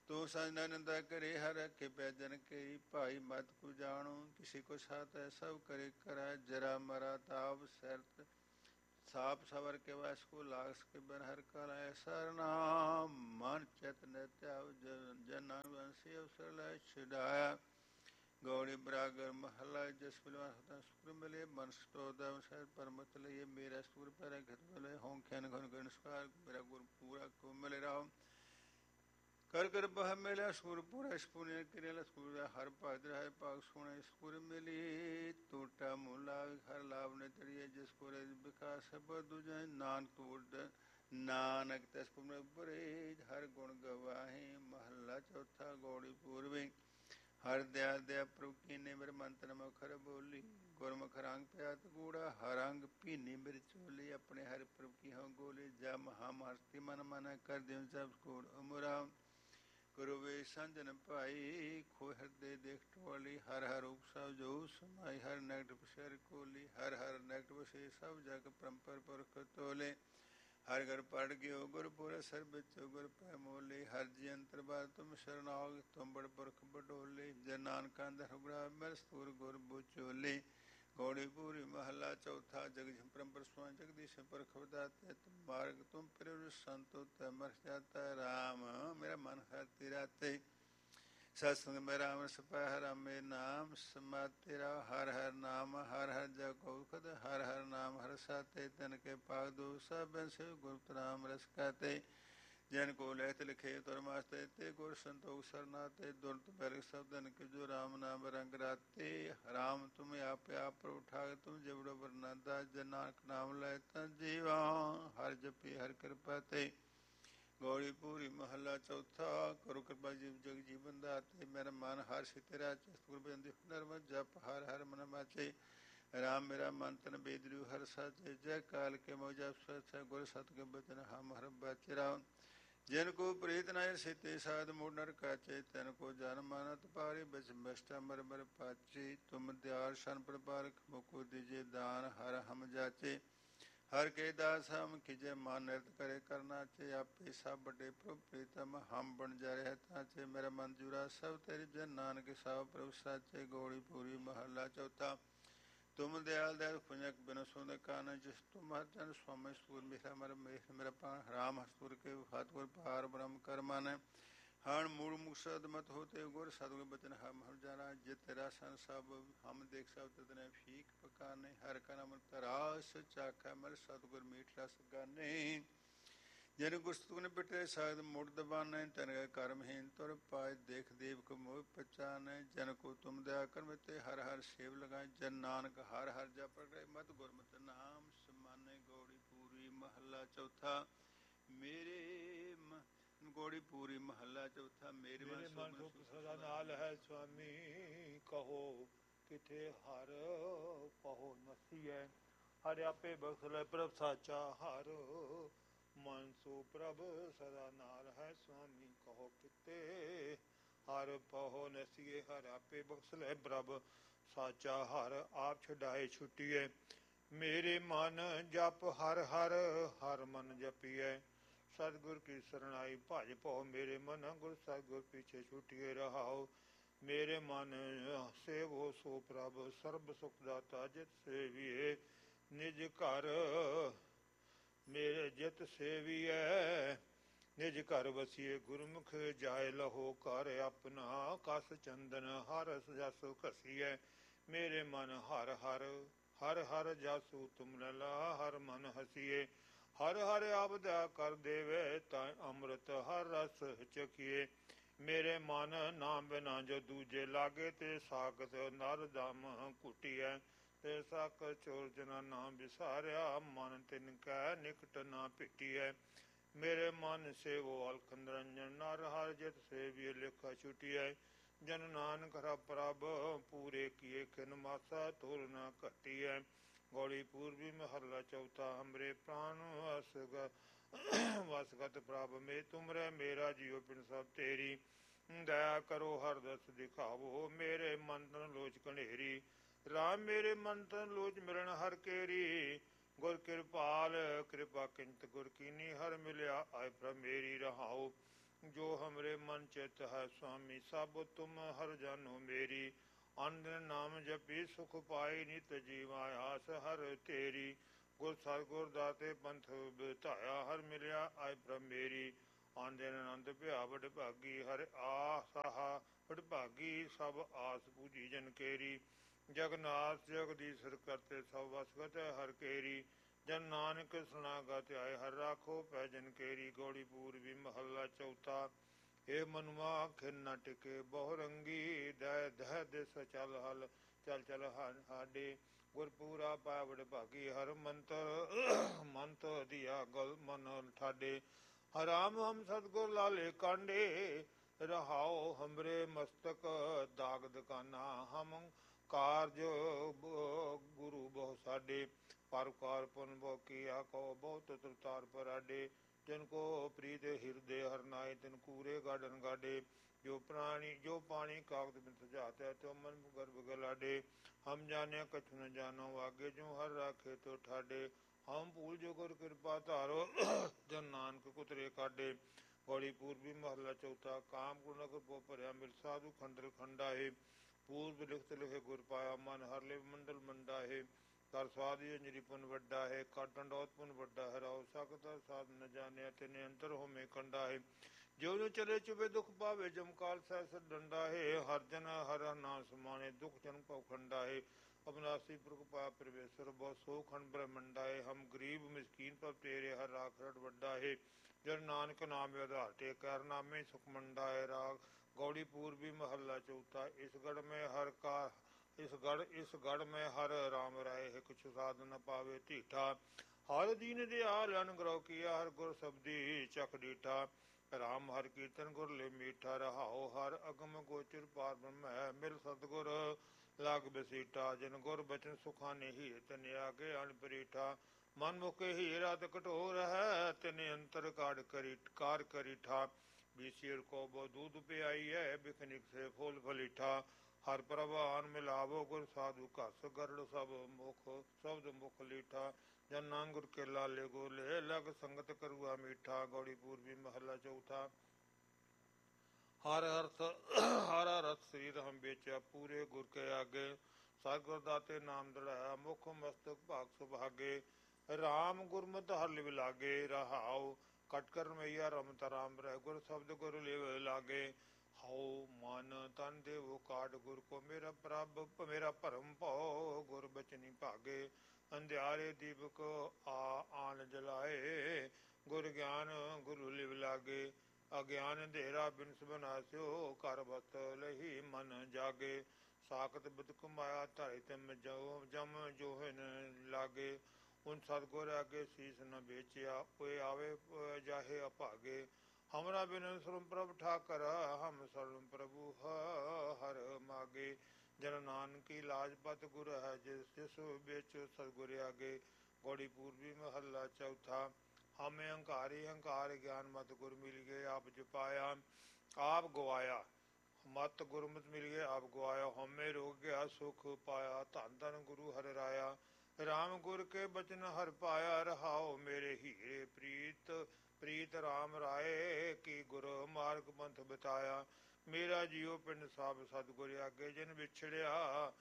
ਤੂੰ ਸਜਣਾ ਨਿੰਦਾ ਕਰੇ ਹਰ ਰੱਖੇ ਪੈਜਨ ਕਈ ਭਾਈ ਮਤ ਕੋ ਜਾਣੋ ਕਿਸੇ ਕੋ ਸਾਥ ਹੈ ਸਭ ਕਰੇ ਕਰਾ ਜਰਾ ਮਰਾ ਤਾਪ ਸਰਤ ਸਾਪ ਸਵਰ ਕੇ ਵਸ ਕੋ ਲਾਸ ਕੇ ਬਨ ਹਰ ਕਲ ਐਸਾ ਨਾਮ ਮਨ ਚਿਤ ਨਿਤਿਆਵ ਜਨ ਵੰਸੀ ਅਵਸਰ ਲੈ ਛਡਾਇਆ ਗੌੜੀ ਬਰਾਗਰ ਮਹਲਾ ਜਸ ਬਿਲਵਾ ਸੁਰ ਮਿਲੇ ਮਨ ਸਟੋਦਮ ਸਹਿ ਪਰਮਤ ਲਈਏ ਮੇਰਾ ਸੁਰ ਪਰ ਘਟ ਮਿਲੇ ਹੋਂ ਖੈਨ ਘਨ ਗਣ ਸਕਾਰ ਮੇਰਾ ਗੁਰ ਪੂਰਾ ਕੋ ਮਿਲੇ ਰਾਮ ਕਰ ਕਰ ਬਹ ਮਿਲਿਆ ਸੁਰ ਪੂਰਾ ਸਪੁਨੇ ਕਿਰਲ ਸੁਰ ਹਰ ਭਗਤ ਹੈ ਭਾਗ ਸੁਣੇ ਸੁਰ ਮਿਲੀ ਟੂਟਾ ਮੁਲਾ ਹਰ ਲਾਭ ਨੇ ਤੜੀਏ ਜਿਸ ਕੋ ਵਿਕਾਸ ਸਬਦ ਦੁਜੈ ਨਾਨਕ ਟੂਟ ਨਾਨਕ ਤਸ ਪੁਨ ਬਰੇ ਹਰ ਗੁਣ ਗਵਾਹੇ ਮਹੱਲਾ ਚੌਥਾ ਗੌੜੀ ਪੂਰਵੀ ਹਰ ਦਿਆ ਦਿਆ ਪ੍ਰਭੂ ਕੀਨੇ ਮੇਰੇ ਮੰਤਰ ਮਖਰ ਬੋਲੀ ਗੁਰਮੁਖ ਰੰਗ ਪਿਆਤ ਗੂੜਾ ਹਰੰਗ ਭੀਨੀ ਮੇਰੀ ਚੋਲੀ ਆਪਣੇ ਹਰ ਪ੍ਰਭੂ ਕੀ ਹਉ ਗੋਲੀ ਜਾ ਮਹਾ ਮਸਤੀ ਮਨ ਮਨ ਕਰ ਦਿਉ ਸਭ ਕੋੜ ਉਮਰਾ ਗੁਰੂ ਵੇ ਸੰਜਨ ਭਾਈ ਖੋ ਹਿਰਦੇ ਦੇਖ ਟੋਲੀ ਹਰ ਹਰ ਉਪਸਵ ਜੋ ਸਮਾਈ ਹਰ ਨਗਟ ਪਸ਼ਰ ਕੋਲੀ ਹਰ ਹਰ ਨਗਟ ਵਸੇ ਸਭ ਜਗ ਪਰੰਪਰ ਪੁਰਖ ਤੋਲੇ ਹਰ ਘਰ ਪੜ ਗਿਓ ਗੁਰਪੁਰ ਸਰਬ ਚੋ ਗੁਰ ਪੈ ਮੋਲੇ ਹਰ ਜੀ ਅੰਤਰ ਬਾਰ ਤੁਮ ਸ਼ਰਨਾਗ ਤੁਮ ਬੜ ਪੁਰਖ ਬਡੋਲੇ ਜਨ ਨਾਨਕਾ ਦਰਗੜਾ ਮਿਲ ਸਤੂਰ ਗੁਰ ਬੁਚੋਲੇ ਗੌੜੀ ਪੂਰੀ ਮਹੱਲਾ ਚੌਥਾ ਜਗ ਪਰੰਪਰ ਸੋਇ ਜਗਦੀਸ਼ ਪੁਰਖ ਵਿਦਾਤੇ ਤੁਮ ਮਾਰਗ ਤੁਮ ਪਿਰ ਸੰਤੋ ਤਮਰ ਜਾਤਾ ਰਾਮ ਮੇਰਾ ਮਨ ਹਰ ਤੇਰਾ ਤੇ ਸਤਸੰਗ ਮੇਂ ਰਾਮ ਸਪਾਹ ਰਾਮੇ ਨਾਮ ਸਮਾ ਤੇਰਾ ਹਰ ਹਰ ਨਾਮ ਹਰ ਹਰ ਜਗੋ ਖਦ ਹਰ ਹਰ ਨਾਮ ਹਰ ਸਾਤੇ ਤਨ ਕੇ ਪਾਗ ਦੋ ਸਭ ਸੇ ਗੁਰਤ ਰਾਮ ਰਸ ਕਾਤੇ ਜਨ ਕੋ ਲਹਿਤ ਲਿਖੇ ਤੁਰਮਾਸਤੇ ਤੇ ਗੁਰ ਸੰਤੋਖ ਸਰਨਾਤੇ ਦੁਰਤ ਬੈਰ ਸਬਦਨ ਕੇ ਜੋ ਰਾਮ ਨਾਮ ਰੰਗ ਰਾਤੇ ਰਾਮ ਤੁਮ ਆਪ ਆਪ ਉਠਾ ਤੁਮ ਜਬੜੋ ਵਰਨਾਦਾ ਜਨ ਨਾਨਕ ਨਾਮ ਲੈ ਤਾਂ ਜੀਵਾ ਹਰ ਜਪੀ ਹਰ ਕਿਰਪਾ ਤੇ ਗੌੜੀ ਪੂਰੀ ਮਹੱਲਾ ਚੌਥਾ ਕਰੋ ਕਿਰਪਾ ਜੀਵ ਜਗ ਜੀਵਨ ਦਾਤੇ ਮੇਰਾ ਮਨ ਹਰ ਸਿਤਰਾ ਚਸਤੁਰ ਬੰਦੀ ਨਰਮ ਜਪ ਹਰ ਹਰ ਮਨ ਮਾਚੇ ਰਾਮ ਮੇਰਾ ਮਨ ਤਨ ਬੇਦਰੂ ਹਰ ਸਾਚੇ ਜੈ ਕਾਲ ਕੇ ਮੋਜਾ ਸਚ ਗੁਰ ਸਤ ਕੇ ਬਚਨ ਹਮ ਹਰ ਬਾਚੇ ਰਾਮ ਜਿਨ ਕੋ ਪ੍ਰੀਤ ਨਾਇ ਸਿਤੇ ਸਾਧ ਮੂੜ ਨਰ ਕਾਚੇ ਤਨ ਕੋ ਜਨ ਮਾਨਤ ਪਾਰੇ ਬਿਚ ਮਿਸ਼ਟਾ ਮਰ ਮਰ ਪਾਚੇ ਤੁਮ ਦਿਆਲ ਸ਼ਨ ਪ੍ਰਪਾਰਕ ਮੁਕੁ ਦਿਜੇ ਦਾਨ ਹਰ ਹਮ ਜਾਚੇ ਹਰ ਕੇ ਦਾਸ ਹਮ ਖਿਜੇ ਮਨ ਨਿਰਤ ਕਰੇ ਕਰਨਾ ਚੇ ਆਪੇ ਸਭ ਵੱਡੇ ਪ੍ਰਭ ਪ੍ਰੀਤਮ ਹਮ ਬਣ ਜਾ ਰਹਿ ਤਾਂ ਚੇ ਮੇਰਾ ਮਨ ਜੁਰਾ ਸਭ ਤੇਰੇ ਜਨ ਨਾਨਕ ਸਭ ਪ੍ਰਭ ਸਾਚੇ ਗੌੜੀ ਪੂਰੀ ਮਹੱਲਾ ਚੌਥਾ ਤੁਮ ਦਿਆਲ ਦਇਲ ਖੁਨਕ ਬਿਨ ਸੁੰਦ ਕਾਨ ਜਿਸ ਤੁਮ ਹਰ ਜਨ ਸਵਾਮੀ ਸਤੂਰ ਮੇਰਾ ਮਰ ਮੇਖ ਮੇਰਾ ਪਾਣ ਰਾਮ ਹਸਤੂਰ ਕੇ ਹਤਗੁਰ ਪਾਰ ਬ੍ਰਹਮ ਕਰ ਮਾਨੈ ਹਣ ਮੂੜ ਮੁਕਸਦ ਮਤ ਹੋਤੇ ਗੁਰ ਸਤਗੁਰ ਬਚਨ ਹਮ ਹਮ ਜਾਣਾ ਜਿਤ ਤੇਰਾ ਸੰ ਸਭ ਹਮ ਦੇਖ ਸਭ ਤਦਨੇ ਫੀਕ ਪਕਾਨੇ ਹਰ ਕਾ ਨਾਮ ਤਰਾਸ ਚਾਖਾ ਮਰ ਸਤਗੁਰ ਮੀਠ ਰਸ ਗਾਨੇ ਜਨ ਗੁਰਸਤੁ ਨੇ ਬਿਟੇ ਸਾਧ ਮੁੜ ਦਬਾਨੇ ਤਨ ਕਰਮਹੀਨ ਤੁਰ ਪਾਏ ਦੇਖ ਦੇਵ ਕੋ ਮੋਹ ਪਛਾਨੇ ਜਨ ਕੋ ਤੁਮ ਦਇਆ ਕਰਮ ਤੇ ਹਰ ਹਰ ਸੇਵ ਲਗਾਏ ਜਨ ਨਾਨਕ ਹਰ ਹਰ ਜਪ ਕਰੇ ਮਤ ਗੁਰਮਤਿ ਨਾਮ ਸਮਾਨੇ ਗੌੜੀ ਪੂਰੀ ਮਹੱਲਾ ਚੌਥਾ ਮੇਰੇ ਗੌੜੀ ਪੂਰੀ ਮਹੱਲਾ ਚੌਥਾ ਮੇਰੇ ਮੇਰੇ ਮਨ ਸੁਖ ਸਦਾ ਨਾਲ ਹੈ ਸੁਆਮੀ ਕਹੋ ਕਿਥੇ ਹਰ ਕਹੋ ਨਸੀਐ ਹਰ ਆਪੇ ਬਖਸ਼ੈ ਪ੍ਰਭ ਸਾਚਾ ਹਰ ਮਨ ਸੋ ਪ੍ਰਭ ਸਦਾ ਨਾਲ ਹੈ ਸੁਆਮੀ ਕਹੋ ਕਿਤੇ ਹਰ ਪਹੋ ਨਸੀਏ ਹਰ ਆਪੇ ਬਖਸ਼ੈ ਪ੍ਰਭ ਸਾਚਾ ਹਰ ਆਪ ਛਡਾਏ ਛੁਟੀਐ ਮੇਰੇ ਮਨ ਜਪ ਹਰ ਹਰ ਹਰ ਮਨ ਜਪੀਐ ਸਤਿਗੁਰ ਕੀ ਸਰਣਾਈ ਭਜ ਪਉ ਮੇਰੇ ਮਨ ਗੁਰ ਸਤਿਗੁਰ ਪਿਛੇ ਛੁਟਿਏ ਰਹਾਉ ਮੇਰੇ ਮਨ ਸੇਵੋ ਸੋ ਪ੍ਰਭ ਸਰਬ ਸੁਖ ਦਾਤਾ ਜਿਤ ਸੇਵੀਏ ਨਿਜ ਘਰ ਮੇਰੇ ਜਿਤ ਸੇਵੀਐ ਨਿਜ ਘਰ ਵਸੀਏ ਗੁਰਮੁਖ ਜਾਏ ਲਹੋ ਘਰ ਆਪਣਾ ਕਸ ਚੰਦਨ ਹਰ ਜਸ ਘਸੀਐ ਮੇਰੇ ਮਨ ਹਰ ਹਰ ਹਰ ਹਰ ਜਾਸੂ ਤੁਮ ਲਾ ਹਰ ਮਨ ਹਸੀਏ ਹਰ ਹਰ ਆਬਦਾ ਕਰ ਦੇਵੇ ਤਾਂ ਅੰਮ੍ਰਿਤ ਹਰ ਰਸ ਚਖੀਏ ਮੇਰੇ ਮਨ ਨਾਮ ਬਿਨਾ ਜੋ ਦੂਜੇ ਲਾਗੇ ਤੇ ਸਾਖਤ ਨਰ ਦਮ ਕੁਟੀਐ ਤੇ ਸਕ ਚੋਰ ਜਨਾ ਨਾਮ ਵਿਸਾਰਿਆ ਮਨ ਤਿਨ ਕੈ ਨਿਕਟ ਨਾ ਭਿਟੀਐ ਮੇਰੇ ਮਨ ਸੇਵੋ ਅਲਖ ਨਿਰੰਜਨ ਨਰ ਹਰ ਜਿਤ ਸੇਵੀਏ ਲਿਖਾ ਛੁਟੀਐ ਜਨ ਨਾਨਕ ਰ ਪ੍ਰਭ ਪੂਰੇ ਕੀਏ ਖਿਨ ਮਾਸਾ ਤੁਰ ਨਾ ਘਟੀਐ ਗੌੜੀ ਪੂਰਬੀ ਮਹੱਲਾ ਚੌਥਾ ਹਮਰੇ ਪ੍ਰਾਨ ਵਸਗ ਵਸਗਤ ਪ੍ਰਭ ਮੇ ਤੁਮਰੇ ਮੇਰਾ ਜੀਉ ਪਿਨ ਸਭ ਤੇਰੀ ਦਇਆ ਕਰੋ ਹਰ ਦਸ ਦਿਖਾਵੋ ਮੇਰੇ ਮਨ ਤਨ ਲੋਚ ਕਨੇਰੀ ਰਾਮ ਮੇਰੇ ਮਨ ਤਨ ਲੋਚ ਮਿਲਣ ਹਰ ਕੇਰੀ ਗੁਰ ਕਿਰਪਾਲ ਕਿਰਪਾ ਕਿੰਤ ਗੁਰ ਕੀਨੀ ਹਰ ਮਿਲਿਆ ਆਇ ਪ੍ਰਭ ਮੇਰੀ ਰਹਾਉ जो हमरे मन चित है स्वामी सब तुम हर जानो मेरी। अन दिन नाम जपी सुख पाई नित जीवा आस हर तेरी। गुर सतगुर दाते पंथ बिताया हर मिलिया आय प्रभ मेरी। अन दिन आनंद भया बड़ भागी हर आसाहा बड़ भागी सब आस पूजी जन केरी। जगन्नाथ जगदीश्वर करते सब वसगत हर केरी। जन नानक सुनागत आए हर राखो पै जन केरी। गौड़ी पूर्वी महला चौथा। हे मनुआ खिन न टिके बहु रंगी दह दह दिस चल हल चल चल हाडे। गुरपूरा पाय बड़ भागी हर मंत्र मंत दिया गल मन ठाडे। हराम हम सतगुर लाले कांडे रहाओ हमरे मस्तक दाग दकाना। हम कारज गुरु बहु साडे परोकार पुन बहु किया कहो बहुत तुरतार पराडे। जिनको प्रीत हृदय हर नाय तिन कूरे गार्डन गाडे। जो प्राणी जो पानी कागद में सुझाते तो मन गर्भ गलाडे। हम जाने कछु न जानो आगे जो हर राखे तो ठाडे। हम भूल जो गुर कृपा तारो जन नानक कुतरे काडे। गौड़ी पूर्वी महला चौथा। काम गुण नगर पो भरया मिल साधु खंडर खंडा है। पूर्व लिखत लिखे गुर पाया मन हर ले मंडल मंडा है। कर स्वाद अंजरी पुन वड्डा है कर दंडौत पुन वड्डा है। राव सकता साध न जाने तेने अंतर हो में कंडा है। जो जो चले चुबे दुख पावे जमकाल सहस डंडा है। हर जन हर नाम समाने दुख जन पव खंडा है। अविनाशी पुरख पाया परमेश्वर बहुत सो खंड ब्रह्मंडा है। हम गरीब मिसकीन पर तेरे हर राख रट वड्डा है। जन नानक नाम आधार टेकर नामे सुख मंडा है। राग गौड़ी पूर्वी महला चौथा। इस गढ़ में हर का इस गढ़ इस गढ़ में हर राम राय है कुछ साध न पावे ठीठा। हर दीन दयाल अनुग्रह किया हर गुर शब्दी चख डीठा। राम हर कीर्तन गुर ले मीठा रहाओ हर अगम गोचर पार ब्रह्म है। मिल सतगुर लाग बसीठा जिन गुर बचन सुखाने ही तन आगे अनपरीठा। मन मुखे ही रात कठोर है तिने अंतर काट करी कार करीठा। बीसीर को बो दूध पे आई है बिकनिक से फूल फलीठा। हर प्रवान मिलावो गुर साधु कस गरड़ सब मुख शब्द मुख लीठा। जन नाम गुर के लाले गो ले लग संगत करुआ मीठा। गौड़ी पूर्वी महला चौथा। हर अर्थ हर रथ शरीर हम बेचा पूरे गुर के आगे। सतगुर दाते नाम दड़ाया मुख मस्तक भाग सुभागे। राम गुरमत हर लिव लागे रहाओ कटकर मैया रमत राम रह गुर शब्द गुर लिव लागे। हाओ मन तन देव काट गुर को मेरा प्रभ मेरा परम पाओ गुर बचनी भागे। अंधियारे दीपक आ आन जलाए गुर ज्ञान गुरु लिव लागे। अज्ञान अंधेरा बिनस बनास्यो कर बत लही मन जागे। साकत बिदक माया धरे तिम जो जम जोहन लागे। उन सतगुर आगे शीस न बेचिया कोई आवे जाहे अभागे। हमरा बिन शरण प्रभ ठाकर हम शरण प्रभु हर मागे। जन नानकी लाजपत गुर है जिस जिस बेचो सतगुर आगे। गौड़ी पूर्वी महला चौथा। हमें अहंकारी अहंकार ज्ञान मत गुर मिल गए आप जपाया आप गवाया। मत गुरमत मिल गए आप गवाया। हमें रोग गया सुख पाया धन धन गुरु हर राया। राम गुर के बचन हर पाया रहाओ मेरे हीरे प्रीत प्रीत राम राय की गुर मार्ग पंथ बताया। मेरा जियो पिंड साब सतगुर आगे जिन बिछड़िया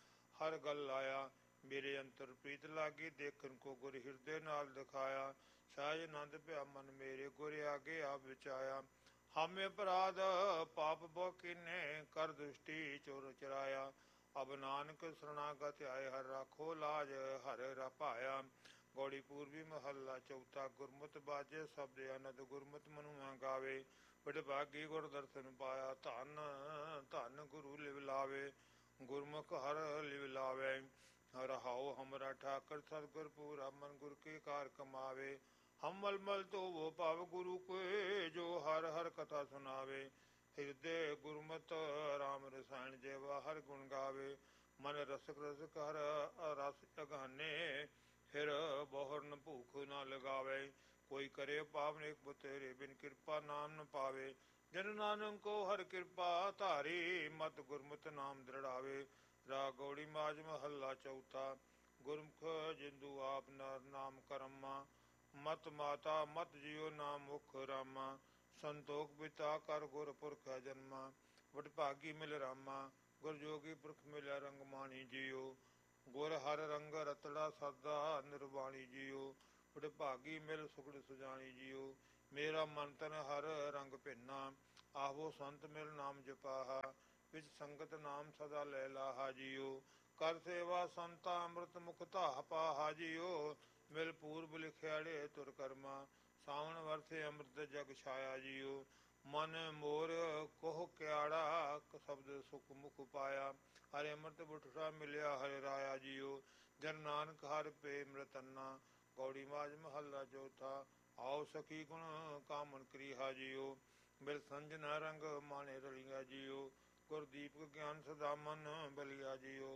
हर गल लाया। मेरे अंतर प्रीत लागी देखन को गुर हृदय नाल दिखाया। सहज आनंद भया मन मेरे गुर आगे आप बिचाया। हमें अपराध पाप बो किन्ने कर दृष्टि चोर चराया। अब नानक शरणागत आए हर राखो लाज हर रपाया। गौड़ी पूर्वी महला चौथा। गुरमत बाजे शब्द आनंद गुरमत मनुआ गावे। बड़ भागी गुर दर्शन पाया धन धन गुरु लिव लावे। गुरमुख हर लिव लावे रहाओ हमरा ठाकर सतगुर पूरा मन गुर के कार कमावे। हम मलमल तो वो पाव गुरु को जो हर हर कथा सुनावे। हृदय गुरमत राम रसायन जेवा हर गुण गावे। मन रसक रसक हर रस अगाने फिर बहुर न भूख न लगावे। कोई करे पावन एक बतेरे बिन कृपा नाम न पावे। जन नानक को हर कृपा धारी मत गुरमत नाम दृढ़ावे। राग गौड़ी माज महला चौथा। गुरमुख जिंदु आप नर नाम करमा। मत माता मत जियो नाम मुख रामा। ਸੰਤੋਖ ਪਿਤਾ ਕਰ ਗੁਰ ਪੁਰਖ ਹੈ ਜਨਮਾ, ਵਡਭਾਗੀ ਮਿਲ ਰਾਮਾ, ਗੁਰ ਜੋਗੀ ਪੁਰਖ ਮਿਲਿਆ ਰੰਗਮਾਣੀ ਜੀਓ, ਗੁਰ ਹਰ ਰੰਗ ਰਤੜਾ ਸਦਾ ਨਿਰਵਾਣੀ ਜੀਓ, ਵਡਭਾਗੀ ਮਿਲ ਸੁਖੜ ਸੁਜਾਣੀ ਜੀਓ, ਮੇਰਾ ਮਨ ਤਨ ਹਰ ਰੰਗ ਭਿੰਨਾ, ਆਹੋ ਸੰਤ ਮਿਲ ਨਾਮ ਜਪਾਹਾ, ਵਿੱਚ ਸੰਗਤ ਨਾਮ ਸਦਾ ਲੈ ਲਾਹਾ ਜੀਓ, ਕਰ ਸੇਵਾ ਸੰਤਾ ਅੰਮ੍ਰਿਤ ਮੁਖ ਧਾਹ ਪਾਹਾ ਜੀਓ, ਮਿਲ ਪੂਰਬ ਲਿਖਿਆੜੇ ਤੁਰ ਕਰਮਾ, ਸਾਵਣ ਵਰਸੇ ਅੰਮ੍ਰਿਤ ਜਗ ਛਾਇਆ ਜੀਓ, ਮਨ ਮੋਰ ਕੋਹ ਕਿਆੜਾ ਸ਼ਬਦ ਸੁਖ ਮੁਖ ਪਾਇਆ, ਹਰਿ ਅੰਮ੍ਰਿਤ ਬੁਠਾ ਮਿਲਿਆ ਹਰਿ ਰਾਇਆ ਜੀਓ, ਜਨ ਨਾਨਕ ਹਰਿ ਪੇ ਮ੍ਰਿਤੰਨਾ, ਗੌੜੀ ਮਾਜ ਮਹੱਲਾ ਚੌਥਾ। ਆਓ ਸਖੀ ਗੁਣ ਕਾਮਨ ਕਰੀਹਾ ਜੀਓ, ਮਿਲ ਸੰਜਨਾ ਰੰਗ ਮਾਣੇ ਰਲੀਆ ਜੀਓ, ਗੁਰ ਦੀਪਕ ਗਿਆਨ ਸਦਾ ਮਨ ਬਲਿਆ ਜੀਓ,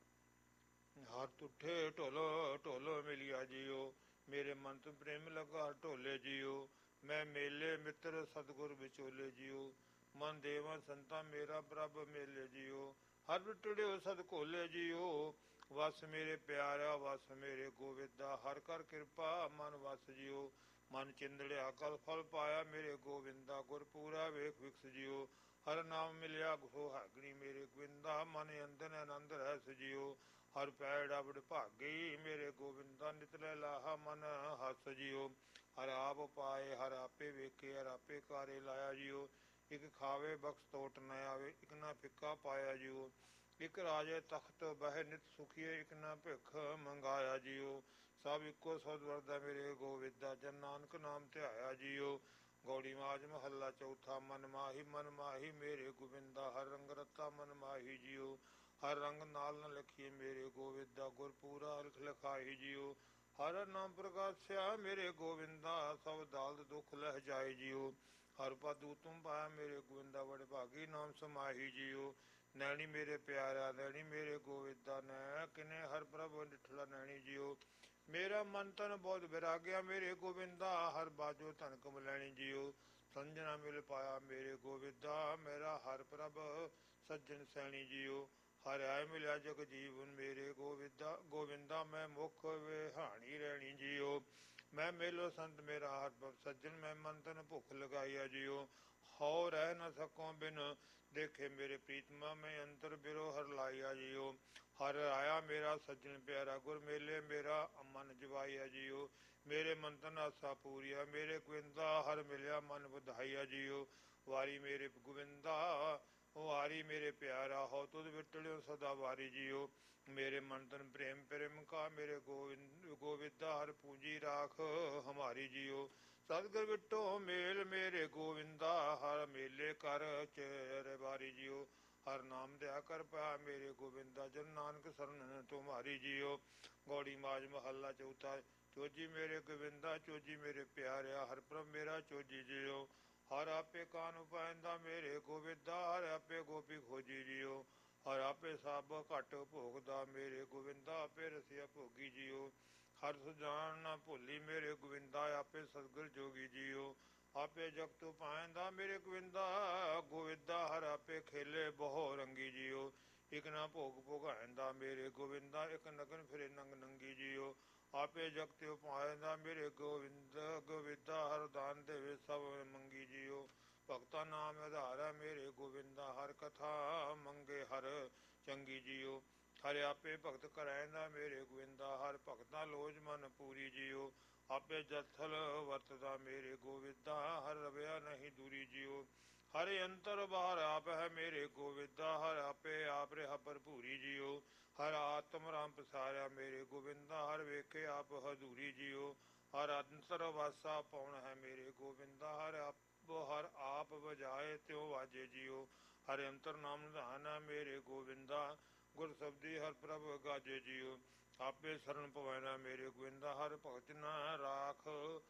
ਹਰ ਤੁਠੇ ਢੋਲੋ ਢੋਲੋ ਮਿਲਿਆ ਜੀਓ, ਮੇਰੇ ਮਨ ਤੋਂ ਪ੍ਰੇਮ ਲਗਾ ਢੋਲੇ ਜੀਓ, ਮੈਂ ਮੇਲੇ ਮਿੱਤਰ ਸਤਿਗੁਰ ਵਿਚੋਲੇ ਜੀਓ, ਮਨ ਦੇਵਾ ਸੰਤਾ ਮੇਰਾ ਪ੍ਰਭ ਮੇਲੇ ਜੀਓ, ਹਰ ਵਿਟੜਿਓ ਸਦ ਘੋਲੇ ਜੀਓ, ਵਸ ਮੇਰੇ ਪਿਆਰਾ ਵਸ ਮੇਰੇ ਗੋਵਿੰਦਾ, ਹਰ ਕਰ ਕਿਰਪਾ ਮਨ ਵਸ ਜੀਓ, ਮਨ ਚਿੰਦੜਿਆ ਕਲ ਫਲ ਪਾਇਆ ਮੇਰੇ ਗੋਵਿੰਦਾ, ਗੁਰ ਪੂਰਾ ਵੇਖ ਵਿਕਸ ਜੀਓ, ਹਰ ਨਾਮ ਮਿਲਿਆ ਗੋ ਹਾਗਣੀ ਮੇਰੇ ਗੋਵਿੰਦਾ, ਮਨ ਅੰਦਨ ਆਨੰਦ ਰਹਿ ਸਜੀਓ, ਹਰ ਪੈੜ ਅਵਡ ਭਾਗੀ ਮੇਰੇ ਗੋਵਿੰਦਾ, ਨਿਤ ਲੈ ਲਾਹਾ ਮਨ ਹੱਸ ਜੀਓ, ਹਰ ਆਪ ਪਾਏ ਹਰ ਆਪੇ ਵੇਖੇ ਹਰ ਆਪੇ ਕਾਰੇ ਲਾਇਆ ਜੀਓ, ਇੱਕ ਖਾਵੇ ਬਖਸ਼ ਤੋਟ ਨ ਆਵੇ, ਇੱਕ ਨਾ ਫਿੱਕਾ ਪਾਇਆ ਜੀਓ, ਇੱਕ ਰਾਜੇ ਤਖਤ ਬਹਿ ਨਿਤ ਸੁਖੀਏ, ਇੱਕ ਨਾ ਭਿੱਖ ਮੰਗਾਇਆ ਜੀਓ, ਸਭ ਇੱਕੋ ਸਦ ਵਰਦਾ ਮੇਰੇ ਗੋਵਿੰਦਾ, ਜਨ ਨਾਨਕ ਨਾਮ ਧਿਆਇਆ ਜੀਓ, ਗੌੜੀ ਮਾਜ ਮਹੱਲਾ ਚੌਥਾ। ਮਨ ਮਾਹੀ ਮਨ ਮਾਹੀ ਮੇਰੇ ਗੋਵਿੰਦਾ, ਹਰ ਰੰਗ ਰਤਾ ਮਨ ਮਾਹੀ ਜੀਓ, ਹਰ ਰੰਗ ਨਾਲ ਨ ਲਿਖੀਏ ਮੇਰੇ ਗੋਵਿੰਦਾ, ਗੁਰ ਪੂਰਾ ਲਿਖ ਲਿਖਾਈ ਜੀਓ, ਹਰ ਨਾਮ ਪ੍ਰਗਾਸਿਆ ਮੇਰੇ ਗੋਵਿੰਦਾ, ਸਭ ਦਾਲਦ ਦੁੱਖ ਲਹਿ ਜਾਏ ਜੀਓ, ਹਰ ਪਾਦੂ ਤੁਮ ਪਾਇਆ ਮੇਰੇ ਗੋਵਿੰਦਾ, ਬੜੇ ਭਾਗੀ ਨਾਮ ਸਮਾਹੀ ਜੀਓ, ਨੈਣੀ ਮੇਰੇ ਪਿਆਰਾ ਨੈਣੀ ਮੇਰੇ ਗੋਵਿੰਦਾ, ਨੈ ਕਿਨੇ ਹਰ ਪ੍ਰਭ ਡਿਠਲਾ ਨੈਣੀ ਜੀਓ, ਮੇਰਾ ਮਨ ਤਨ ਬਹੁਤ ਵਿਰਾਗਿਆ ਮੇਰੇ ਗੋਵਿੰਦਾ, ਹਰ ਬਾਜੋ ਧਨ ਕਮ ਲੈਣੀ ਜੀਓ, ਸੰਜਨਾ ਮਿਲ ਪਾਇਆ ਮੇਰੇ ਗੋਵਿੰਦਾ, ਮੇਰਾ ਹਰ ਪ੍ਰਭ ਸੱਜਣ ਸੈਣੀ ਜੀਓ, ਹਰ ਆਇ ਮਿਲਿਆ ਜਗ ਜੀਵਨ ਮੇਰੇ ਗੋਵਿੰਦਾ, ਗੋਵਿੰਦਾ ਮੈਂ ਮੁਖ ਵਿਹਾਣੀ ਰਹਿਣੀ ਜੀਓ, ਮੈਂ ਮੇਲੋ ਸੰਤ ਮੇਰਾ ਹਰ ਭਵ ਸੱਜਣ, ਮੈਂ ਮਨ ਤਨ ਭੁੱਖ ਲਗਾਈਆ ਜੀਓ, ਹੋ ਰਹਿ ਨ ਸਕੋ ਬਿਨ ਦੇਖੇ ਮੇਰੇ ਪ੍ਰੀਤਮਾ, ਮੈਂ ਅੰਤਰ ਬਿਰੋ ਹਰ ਲਾਈਆ ਜੀਓ, ਹਰ ਆਇਆ ਮੇਰਾ ਸੱਜਣ ਪਿਆਰਾ, ਗੁਰ ਮੇਲੇ ਮੇਰਾ ਮਨ ਜਵਾਈਆ ਜੀਓ, ਮੇਰੇ ਮਨ ਤਨ ਆਸਾ ਪੂਰੀਆ ਮੇਰੇ ਗੋਵਿੰਦਾ, ਹਰ ਮਿਲਿਆ ਮਨ ਵਧਾਈਆ ਜੀਓ, ਵਾਰੀ ਮੇਰੇ ਗੋਵਿੰਦਾ ਵਾਰੀ ਮੇਰੇ ਪਿਆਰਾ, ਹੋ ਤੁਧ ਵਿਟੜਿਓ ਸਦਾ ਵਾਰੀ ਜੀਓ, ਮੇਰੇ ਮਨ ਤਨ ਪ੍ਰੇਮ ਪ੍ਰੇਮ ਕਾ ਮੇਰੇ ਗੋਵਿੰਦ ਗੋਵਿੰਦਾ, ਹਰ ਪੂੰਜੀ ਰਾਖ ਹਮਾਰੀ ਜੀਓ, ਸਤਿਗੁਰ ਵਿਟੋ ਮੇਲ ਮੇਰੇ ਗੋਵਿੰਦਾ, ਹਰ ਮੇਲੇ ਕਰ ਚੇਰੇ ਵਾਰੀ ਜੀਓ, ਹਰ ਨਾਮ ਦਿਆ ਕਰ ਪਾਇਆ ਮੇਰੇ ਗੋਵਿੰਦਾ, ਜਨ ਨਾਨਕ ਸਰਨ ਤੁਮਾਰੀ ਜੀਓ, ਗੌੜੀ ਮਾਜ ਮਹੱਲਾ ਚੌਥਾ। ਚੋਜੀ ਮੇਰੇ ਗੋਵਿੰਦਾ ਚੋਜੀ ਮੇਰੇ ਪਿਆਰਿਆ, ਹਰ ਪ੍ਰਭ ਮੇਰਾ ਚੋਜੀ ਜੀਓ, ਹਰ ਆਪੇ ਕਾਨ ਪਾਇੰਦਾ ਮੇਰੇ ਗੋਵਿੰਦਾ, ਹਰ ਆਪੇ ਗੋਪੀ ਖੋਜੀ ਜੀਓ, ਹਰ ਆਪੇ ਸਭ ਘਟ ਭੋਗਦਾ ਮੇਰੇ ਗੋਵਿੰਦਾ, ਆਪੇ ਰਸਿਆ ਭੋਗੀ ਜੀਓ, ਹਰ ਸੁਜਾਨ ਨਾ ਭੁੱਲੀ ਮੇਰੇ ਗੋਵਿੰਦਾ, ਆਪੇ ਸਤਿਗੁਰ ਜੋਗੀ ਜੀਓ, ਆਪੇ ਜਗਤ ਪਾਇੰਦਾ ਮੇਰੇ ਗੋਵਿੰਦਾ, ਗੋਵਿੰਦਾ ਹਰ ਆਪੇ ਖੇਲੇ ਬਹੁ ਰੰਗੀ ਜੀਓ, ਇਕ ਨਾ ਭੋਗ ਭੋਗਾਇੰਦਾ ਮੇਰੇ ਗੋਵਿੰਦਾ, ਇਕ ਨਗਨ ਫਿਰੇ ਨੰਗ ਨੰਗੀ ਜੀਓ, ਆਪੇ ਜਗਤ ਪਾਇੰਦਾ ਮੇਰੇ ਗੋਵਿੰਦ ਗੋਵਿੰਦਾ, ਹਰ ਦਾਨ ਦੇਵੇ ਸਭ ਮੰਗੀ ਜੀਓ, ਭਗਤਾ ਨਾਮ ਆਧਾਰਾ ਮੇਰੇ ਗੋਵਿੰਦਾ, ਹਰ ਕਥਾ ਮੰਗੇ ਹਰ ਚੰਗੀ ਜੀਓ, ਹਰ ਆਪੇ ਭਗਤ ਕਰੈਂਦਾ ਮੇਰੇ ਗੋਵਿੰਦਾ, ਹਰ ਭਗਤਾਂ ਲੋਜ ਮਨ ਪੂਰੀ ਜੀਓ, ਆਪੇ ਜਥਲ ਵਰਤਦਾ ਮੇਰੇ ਗੋਵਿੰਦਾ, ਹਰ ਰਵਿਆ ਨਹੀਂ ਦੂਰੀ ਜੀਓ, ਹਰ ਅੰਤਰ ਬਾਹਰ ਆਪ ਹੈ ਮੇਰੇ ਗੋਵਿੰਦਾ, ਹਰ ਆਪੇ ਆਪ ਰਿਹਾ ਭਰਪੂਰੀ ਜੀਓ, ਹਰ ਆਤਮ ਰਾਮ ਪਸਾਰਿਆ ਮੇਰੇ ਗੋਵਿੰਦਾ, ਹਰ ਵੇਖੇ ਆਪ ਹਜ਼ੂਰੀ ਜੀਓ, ਹਰ ਅੰਤਰ ਵਾਸਾ ਪਾਉਣ ਹੈ ਮੇਰੇ ਗੋਵਿੰਦਾ, ਹਰ ਆਪ ਹਰ ਆਪ ਵਜਾਏ ਤਿਉ ਵਾਜੇ ਜੀਓ, ਹਰ ਅੰਤਰ ਨਾਮ ਨਿਧਾਨ ਹੈ ਮੇਰੇ ਗੋਵਿੰਦਾ, ਗੁਰ ਸਬਦੀ ਹਰ ਪ੍ਰਭ ਗਾਜੇ ਜੀਓ, ਆਪੇ ਸਰਨ ਪਵੈਨਾ ਮੇਰੇ ਗੋਵਿੰਦਾ, ਹਰ ਭਗਤ ਨਾ ਰਾਖ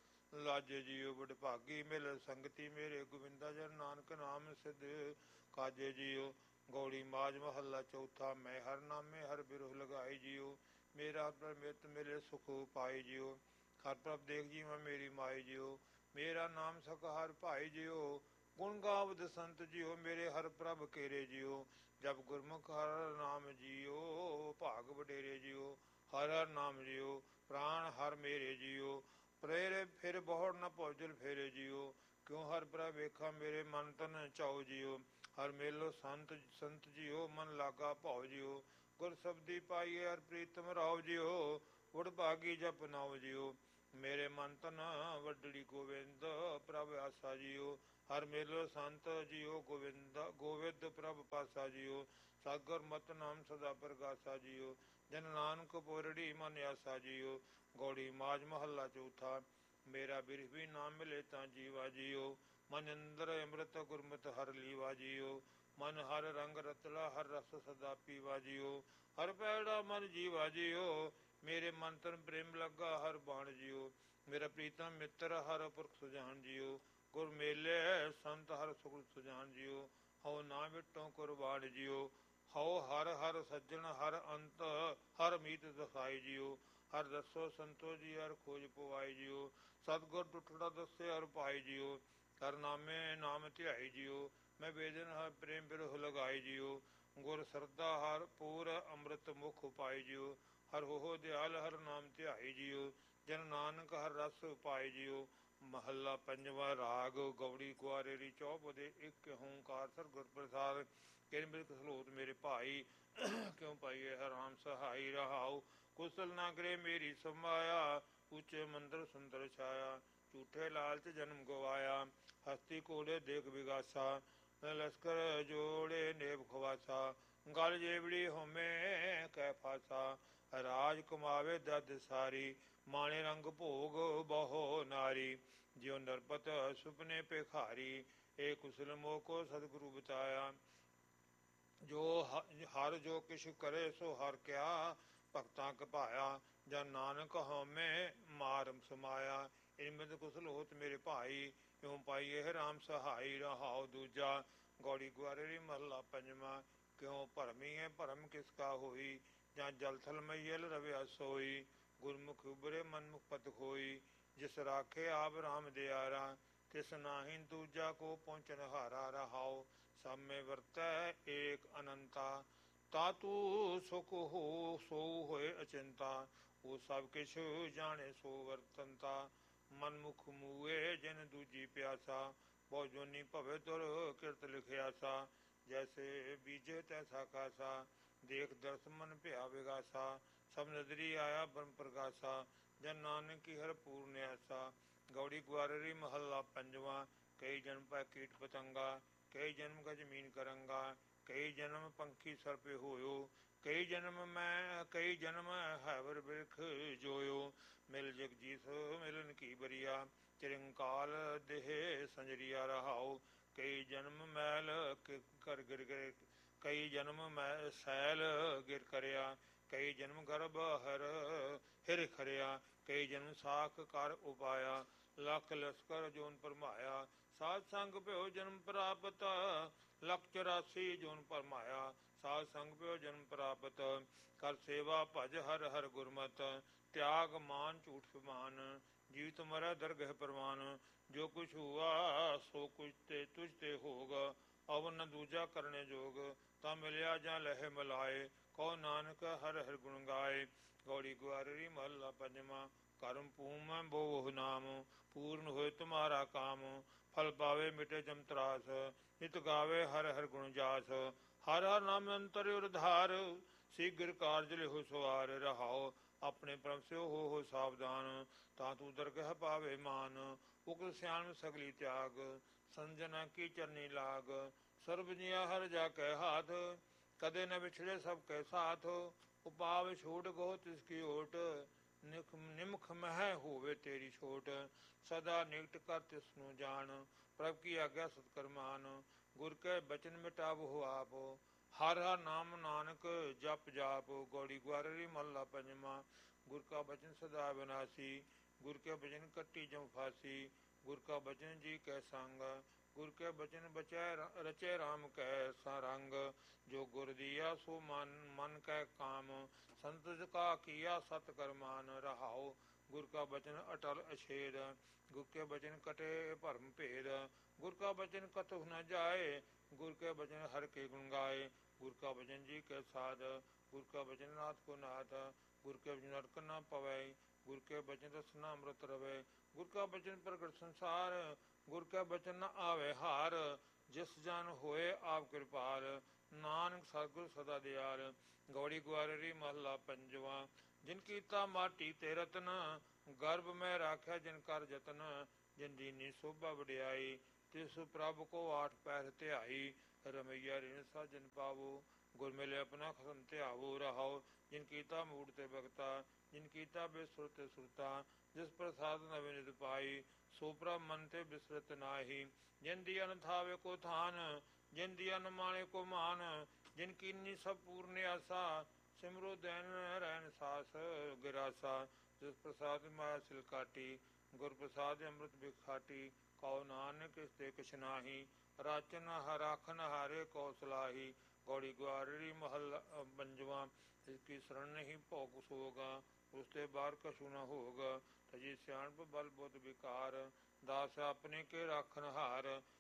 ਲਾਜੇ ਜੀਓ, ਵਡਭਾਗੀ ਮਿਲ ਸੰਗਤੀ ਮੇਰੇ ਗੋਵਿੰਦਾ, ਜਨ ਨਾਨਕ ਨਾਮ ਸਿਧ ਕਾਜੇ ਜੀਓ, ਗੌੜੀ ਮਾਜ ਮਹੱਲਾ ਚੌਥਾ। ਮੈਂ ਹਰ ਨਾਮੇ ਹਰ ਬਿਰਹ ਲਗਾਈ ਜੀਓ, ਮੇਰਾ ਹਰ ਮਿਤ ਮਿਲੇ ਸੁਖ ਪਾਈ ਜੀਓ, ਹਰ ਪ੍ਰਭ ਦੇਖ ਜੀਵਾ ਮੇਰੀ ਮਾਈ ਜੀਓ, ਮੇਰਾ ਨਾਮ ਸਕ ਹਰ ਭਾਈ ਜੀਓ, ਗੁਣ ਗਾਵਦ ਸੰਤ ਜੀਓ, ਮੇਰੇ ਹਰ ਪ੍ਰਭ ਕੇਰੇ ਜੀਓ, ਜਬ ਗੁਰਮੁਖ ਹਰ ਨਾਮ ਜੀਓ, ਭਾਗ ਵਡੇਰੇ ਜੀਓ, ਹਰ ਹਰ ਨਾਮ ਜੀਓ, ਪ੍ਰਾਣ ਹਰ ਮੇਰੇ ਜੀਓ, ਪ੍ਰੇਰੇ ਫਿਰ ਬਹੁੜ ਨ ਭੁਜਲ ਫੇਰੇ ਜੀਓ, ਕਿਉ ਹਰ ਪ੍ਰਭ ਵੇਖਾ ਮੇਰੇ ਮਨ ਤਨ ਚਾਉ ਜਿਉ। ਹਰ ਮੇਲੋ ਸੰਤ ਸੰਤ ਜੀਓ ਮਨ ਲਾਗਾ ਭਾਉ ਜਿਉ। ਗੁਰ ਸਬਦੀ ਪਾਈਏ ਹਰ ਪ੍ਰੀਤਮ ਰਾਉ ਜਿਉ। ਵਡ ਭਾਗੀ ਜਪ ਨਾਉ ਜਿਉ। ਮੇਰੇ ਮਨ ਤਨ ਵੱਡੜੀ ਗੋਵਿੰਦ ਪ੍ਰਭ ਆਸਾ ਜਿਉ। ਹਰ ਮੇਲੋ ਸੰਤ ਜੀਓ ਗੋਵਿੰਦ ਗੋਵਿੰਦ ਪ੍ਰਭ ਪਾਸਾ ਜਿਉ। ਸਾਗਰ ਮਤ ਨਾਮ ਸਦਾ ਪ੍ਰਗਾਸਾ ਜਿਉ। ਜਨ ਨਾਨਕ ਪੋਰੜੀ ਮਨ ਆਸਾ ਜਿਉ। ਗੌੜੀ ਮਾਜ ਮਹੱਲਾ ਚੌਥਾ। ਮੇਰਾ ਬਿਰਹ ਵੀ ਨਾ ਮਿਲੇ ਤਾਂ ਜੀਵਾ ਜਿਉ। ਮਨ ਅੰਦਰ ਅੰਮ੍ਰਿਤ ਗੁਰਮਤਿ ਹਰ ਲੀਵਾ ਜਿਉ। ਮਨ ਹਰ ਰੰਗ ਰਤਲਾ ਹਰ ਰਸ ਸਦਾ ਪੀਵਾ ਜਿਉ। ਹਰ ਪੈੜਾ ਮਨ ਜੀਵਾ ਜਿਉ। ਮੇਰੇ ਮਨ ਤਨ ਪ੍ਰੇਮ ਲੱਗਾ ਹਰ ਬਾਣ ਜਿਉ। ਮੇਰਾ ਪ੍ਰੀਤਮ ਮਿੱਤਰ ਹਰ ਪੁਰਖ ਸੁਜਾਨ ਜਿਉ। ਗੁਰ ਮੇਲੇ ਸੰਤ ਹਰ ਸੁਖ ਸੁਜਾਨ ਜਿਉ। ਹਉ ਨਾ ਮਿਟੋ ਕੁਰਬਾਨ ਜਿਉ। ਹਉ ਹਰ ਹਰ ਸੱਜਣ ਹਰ ਅੰਤ ਹਰ ਮੀਤ ਦਸਾਈ ਜਿਉ। ਹਰ ਦਸੋ ਸੰਤੋ ਜੀ ਹਰ ਖੋਜ ਪਵਾਈ ਜਿਉ। ਸਤਿਗੁਰ ਟੁੱਟੜਾ ਦੱਸੇ ਹਰ ਪਾਈ ਜਿਉ। ਹਰ ਨਾਮੇ ਨਾਮ ਧਿਆਈ ਜਿਉ। ਮੈਂ ਵੇਦਨ ਹਰ ਪ੍ਰੇਮ ਬਿਰਹ ਲਗਾਈ ਜਿਉ। ਗੁਰ ਸਰਦਾ ਹਰ ਪੂਰ ਅੰਮ੍ਰਿਤ ਮੁਖ ਪਾਈ ਜਿਉ। ਹਰ ਹੋ ਦਿਆਲ ਹਰ ਨਾਮ ਧਿਆਈ ਜਿਉ। ਜਨ ਨਾਨਕ ਹਰ ਰਸ ਪਾਈ ਜਿਉ। ਮਹੱਲਾ ਪੰਜਵਾਂ। ਰਾਗ ਗੌੜੀ ਕੁਆਰੇਰੀ ਚੌਪਦੇ ਇੱਕ ਓੰਕਾਰ ਸਤਿਗੁਰ ਪ੍ਰਸਾਦਿ। ਕਿਨ ਬਿਰਖ ਸਲੋਤ ਮੇਰੇ ਭਾਈ ਕਿਉ ਪਾਈਏ ਹਰਾਮ ਸਹਾਈ। ਰਹਾਉ ਕੁਸਲ ਨਾ ਕਰੇ ਮੇਰੀ ਸਮਾਇਆ। ਉੱਚੇ ਮੰਦਰ ਸੁੰਦਰ ਛਾਇਆ। ਝੂਠੇ ਲਾਲਚ ਜਨਮ ਗਵਾਇਆ। ਹਸਤੀ ਕੋਲੇ ਦੇਖ ਵਿਗਾਸਾ। ਲਸ਼ਕਰ ਜੋੜੇ ਨੇਬ ਖਵਾਸਾ। ਗਲ ਜੇਵੜੀ ਹੋਮੇ ਕਹਿ ਫਾਸਾ। ਰਾਜ ਕਮਾਵੇ ਦਦ ਸਾਰੀ। ਮਾਣੇ ਰੰਗ ਭੋਗ ਬਹੁ ਨਾਰੀ। ਜਿਉ ਨਰਪਤ ਸੁਪਨੇ ਭਿਖਾਰੀ। ਏ ਕੁਸਲ ਮੋਹ ਕੋ ਸਤਿਗੁਰੂ ਬਤਾਇਆ। ਜੋ ਹਰ ਜੋ ਕਿਛ ਕਰੇ ਸੋ ਹਰ ਕਿਆ। ਭਗਤਾਂ ਕਪਾਇਆ। ਜਨ ਨਾਨਕ ਹਉਮੈ ਮਾਰ ਸਮਾਇਆ। ਇਨਮਿਤ ਕੁਸਲ ਹੋਤ ਮੇਰੇ ਭਾਈ। ਇਉ ਪਾਈਏ ਰਾਮ ਸਹਾਈ। ਰਹਾਉ ਦੂਜਾ। ਗੌੜੀ ਗੁਆਰੇਰੀ ਮਹੱਲਾ ਪੰਜਵਾਂ। ਕਿਉ ਭਰਮੀ ਹੈ ਭਰਮ ਕਿਸ ਕਾ ਹੋਈ। ਜਾਂ ਜਲ ਥਲ ਮਈਲ ਰਵਿਆ ਸੋਈ। ਗੁਰਮੁਖ ਉਬਰੇ ਮਨਮੁਖ ਪਤ ਖੋਈ। ਜਿਸ ਰਾਖੇ ਆਪ ਰਾਮ ਦਿਆਰਾ। ਤਿਸ ਨਾਹੀਂ ਦੂਜਾ ਕੋ ਪਹੁੰਚਨ ਹਾਰਾ। ਰਹਾਉ ਸਭ ਮੇ ਵਰਤੈ ਏਕ ਅਨੰਤਾ। ਤਾ ਤੂ ਸੁਖ ਹੋ ਸੋ ਹੋਏ ਅਚਿੰਤਾ। ਉਹ ਸਭ ਕਿਛ ਜਾਣੇ ਸੋ ਵਰਤੰਤਾ। ਮਨਮੁਖ ਮੂਏ ਜਿਨ ਦੂਜੀ ਪਿਆਸਾ। ਬਹੁ ਜੋਨੀ ਭਵੇ ਤੁਰ ਕਿਰਤ ਲਿਖਿਆਸਾ। ਜੈਸੇ ਬੀਜੇ ਤੈਸਾ ਖਾਸਾ। ਦੇਖ ਦਰਸ ਮਨ ਭਿਆ ਵਿਗਾਸਾ। ਸਭ ਨਦਰੀ ਆਇਆ ਬ੍ਰਹਮ ਪ੍ਰਗਾਸਾ। ਜਨ ਨਾਨਕ ਕੀ ਹਰ ਪੂਰਨ ਐਸਾ। ਗੌੜੀ ਗੁਆਰੇਰੀ ਮਹੱਲਾ ਪੰਜਵਾਂ। ਕਈ ਜਨਮ ਪੈ ਕੀਟ ਪਤੰਗਾ। ਕਈ ਜਨਮ ਗਜ ਮੀਨ ਕਰੰਗਾ। ਕਈ ਜਨਮ ਪੰਖੀ ਸਰਪੇ ਹੋਇਓ। ਕਈ ਜਨਮ ਮੈਂ ਕਈ ਜਨਮ ਹੈਵਰ ਬਿਰਖ ਜੋਇਓ। ਮਿਲ ਜਗਜੀਤ ਮਿਲਨ ਕੀ ਬਰੀਆ। ਚਿਰੰਕਾਲ ਦੇਹ ਸੰਜਰੀਆ। ਰਹਾਉ ਕਈ ਜਨਮ ਮੈਲ ਕਰ ਗਿਰ ਗਏ। ਕਈ ਜਨਮ ਮੈਂ ਸੈਲ ਗਿਰ ਕਰਿਆ। ਕਈ ਜਨਮ ਗਰਭ ਹਰ ਹਿਰ ਖਰਿਆ। ਕਈ ਜਨਮ ਸਾਖ ਕਰ ਉਪਾਇਆ। ਲੱਖ ਲਸਕਰ ਜੋਨ ਭਰਮਾਇਆ। ਸਾਧ ਸੰਗ ਭਇਓ ਜਨਮ ਪ੍ਰਾਪਤ। ਲੱਖ ਚੁਰਾਸੀ ਜੋਨ ਭਰਮਾਇਆ। ਸਾਧ ਸੰਗ ਭਇਓ ਜਨਮ ਪ੍ਰਾਪਤ। ਕਰ ਸੇਵਾ ਭਜ ਹਰ ਹਰ ਗੁਰਮਤਿ। ਤਿਆਗ ਮਾਨ ਝੂਠ ਫਿਮਾਨ। ਜੀਵਤ ਮਰੈ ਦਰਗਹਿ ਪ੍ਰਵਾਨ। ਜੋ ਕੁਛ ਹੁਆ ਸੋ ਕੁਛ ਤੇ ਤੁਝ ਤੇ ਹੋਗ। ਅਵ ਨ ਦੂਜਾ ਕਰਨੇ ਜੋਗ। ਤਾਂ ਮਿਲਿਆ ਜਾਂ ਲਹੇ ਮਿਲਾਏ। ਕਹੋ ਨਾਨਕ ਹਰ ਹਰ ਗੁਣ ਗਾਏ। ਗੌੜੀ ਗੁਆਰੇਰੀ ਮਹੱਲਾ ਪੰਜਵਾਂ। ਕਰਮ ਭੂਮ ਬੋਹ ਨਾਮ। ਪੂਰਨ ਹੋਏ ਤੁਮਾਰਾ ਕਾਮ। ਫਲ ਪਾਵੇ ਮਿਟੇ ਜਮ ਤਰਾਸ। ਨਿਤ ਗਾਵੇ ਹਰ ਹਰ ਗੁਣ ਜਾਸ। ਹਰ ਹਰ ਨਾਮ ਅੰਤਰ ਉਰਧਾਰ। ਸੀਗਰ ਕਾਰਜ ਲਿਹੋ ਸਵਾਰ। ਰਹਾਉ ਆਪਣੇ ਪ੍ਰਭ ਸਿਓ ਹੋ ਹੋ ਸਾਵਧਾਨ। ਤਾਂ ਤੂੰ ਦਰਗਹਿ ਪਾਵੇ ਮਾਨ। ਉਕਤ ਸਿਆਣ ਸਗਲੀ ਤਿਆਗ। ਸੰਜਨਾ ਕੀ ਚਰਨੀ ਲਾਗ। ਸਰਬ ਜੀਆ ਹਰ ਜਾ ਕੈ ਹਾਥ। ਕਦੇ ਨ ਵਿਛੜੇ ਸਭ ਕੈ ਸਾਥ। ਉਪਾਵ ਛੋਟ ਗੋ ਤਿਸ ਕੀ ਓਟ। ਨਿਖ ਨਿਮਖ ਮਹਿ ਹੋਵੇ ਤੇਰੀ ਛੋਟ। ਸਦਾ ਨਿਕਟ ਕਰ ਤਿਸ ਨੂੰ ਜਾਣ। ਪ੍ਰਭ ਕੀ ਆਗਿਆ ਸਤਕਰਮਾਨ। ਗੁਰ ਕੈ ਬਚਨ ਮਿਟਾਵੋ ਆਪ। ਹਰ ਹਰ ਨਾਮ ਨਾਨਕ ਜਪ ਜਾਪ। ਗੌੜੀ ਗੁਆਰੇਰੀ ਮਹੱਲਾ ਪੰਜਵਾਂ। ਗੁਰ ਕਾ ਬਚਨ ਸਦਾ ਵਿਨਾਸੀ। ਗੁਰ ਕੇ ਬਚਨ ਕੱਟੀ ਜਮ ਫਾਸੀ। ਗੁਰ ਕਾ ਬਚਨ ਜੀ ਕੈ ਸੰਗ। ਗੁਰ ਕੇ ਬਚਨ ਬਚੈ ਰਚੈ ਰਾਮ ਕੈ ਸਰੰਗ। ਜੋ ਗੁਰ ਦੀਆ ਸੋ ਮਨ ਮਨ ਕੈ ਕਾਮ। ਸੰਤਿ ਕਾ ਕੀਆ ਸਤ ਕਰਮਾਨ। ਰਹਾਉ ਗੁਰ ਕਾ ਬਚਨ ਅਟਲ ਅਛੇਦ। ਗੁਰ ਕੇ ਬਚਨ ਕਟੇ ਭਰਮ ਭੇਦ। ਗੁਰ ਕਾ ਬਚਨ ਕਤਹੁ ਨ ਜਾਏ। ਗੁਰ ਕੇ ਬਚਨ ਹਰ ਕੇ ਗੁਣ ਗਾਏ। ਗੁਰ ਕਾ ਬਚਨ ਜੀ ਕੈ ਸਾਧ। ਗੁਰ ਕਾ ਬਚਨ ਨਾਥ ਕੋ ਨਾਥ। ਗੁਰ ਕੇ ਬਚਨ ਨਰਕ ਨ ਪਵੈ। ਗੁਰ ਕੇ ਬਚਨ ਰਸਨਾ ਅੰਮ੍ਰਿਤ ਰਵੈ। ਗੁਰ ਕਾ ਬਚਨ ਪ੍ਰਗਟ ਸੰਸਾਰ। ਗੁਰ ਕੈ ਬਚਨ ਨ ਆਵੇ ਹਾਰ, ਜਿਸ ਜਨ ਹੋਏ ਆਪ ਕਿਰਪਾਲ, ਨਾਨਕ ਸਤਿਗੁਰ ਸਦਾ ਦਿਆਲ। ਗੌੜੀ ਗੁਆਰਰੀ ਮਹੱਲਾ ਪੰਜਵਾ। ਜਿਨ ਕੀਤਾ ਮਾਟੀ ਤੇ ਰਤਨ, ਗਰਭ ਮੈਂ ਰਾਖਿਆ ਜਿਨ ਕਰ ਜਤਨ, ਜਿਨ ਦੀਨੀ ਸੋਭਾ ਵਡਿਆਈ, ਤਿਸ ਪ੍ਰਭ ਕੋ ਆਠ ਪਹਿਰ ਧਿਆਈ, ਰਮਈਆ ਰਿਣ ਸਾਜਨ ਪਾਵੋ, ਗੁਰ ਮਿਲੇ ਆਪਣਾ ਖਸਮ ਧਿਆਵੋ ਰਹਾਓ। ਜਿਨ ਕੀਤਾ ਮੂੜ ਤੇ ਬਖਤਾ, ਜਿਨ ਕੀਤਾ ਬੇਸੁਰ ਤੇ ਸੁਰਤਾ, ਜਿਸ ਪ੍ਰਸਾਦ ਨਵੇਂ ਨਿਤ ਪਾਈ, ਸੋ ਪ੍ਰਭ ਮਨ ਤੇ ਬਿਸਰਤ ਨਾਹੀ। ਜਿਨ ਦੀ ਅਨ ਥਾਵੇ ਕੋ ਥਾਨ, ਜਿਨ ਦੀ ਅਨ ਮਾਣੇ ਕੋ ਮਾਨ, ਜਿਨ ਕੀਨੀ ਸਭ ਪੂਰਨ ਆਸਾ, ਸਿਮਰੋ ਦੈਨ ਰਹਿਣ ਸਾਸ ਗਿਰਾਸਾ। ਜਿਸ ਪ੍ਰਸਾਦ ਮਾਇਆ ਸਿਲ ਕਾਟੀ, ਗੁਰ ਪ੍ਰਸਾਦ ਅੰਮ੍ਰਿਤ ਬਿਖਾਟੀ, ਕਉ ਨਾਨਕ ਇਸ ਤੇ ਕਿਛ ਨਾਹੀ, ਰਾਚਨ ਰਾਖਨ ਹਾਰੇ ਕੋ ਸਲਾਹੀ। ਗੌੜੀ ਗੁਆਰੜੀ ਮਹੱਲਾ ਪੰਜਵਾਂ। ਇਸ ਕੀ ਸ਼ਰਨ ਨਹੀਂ ਭੋਗ ਸੋਗਾ, ਉਸ ਤੇ ਬਾਹਰ ਕਛੂ ਨ ਹੋਗਾ, ਤਜੀ ਸਿਆਣਪ ਬਲ ਬੁੱਧ ਵਿਕਾਰ, ਦਾਸ ਆਪਣੇ ਕੇ ਰਾਖਨ ਹਾਰ,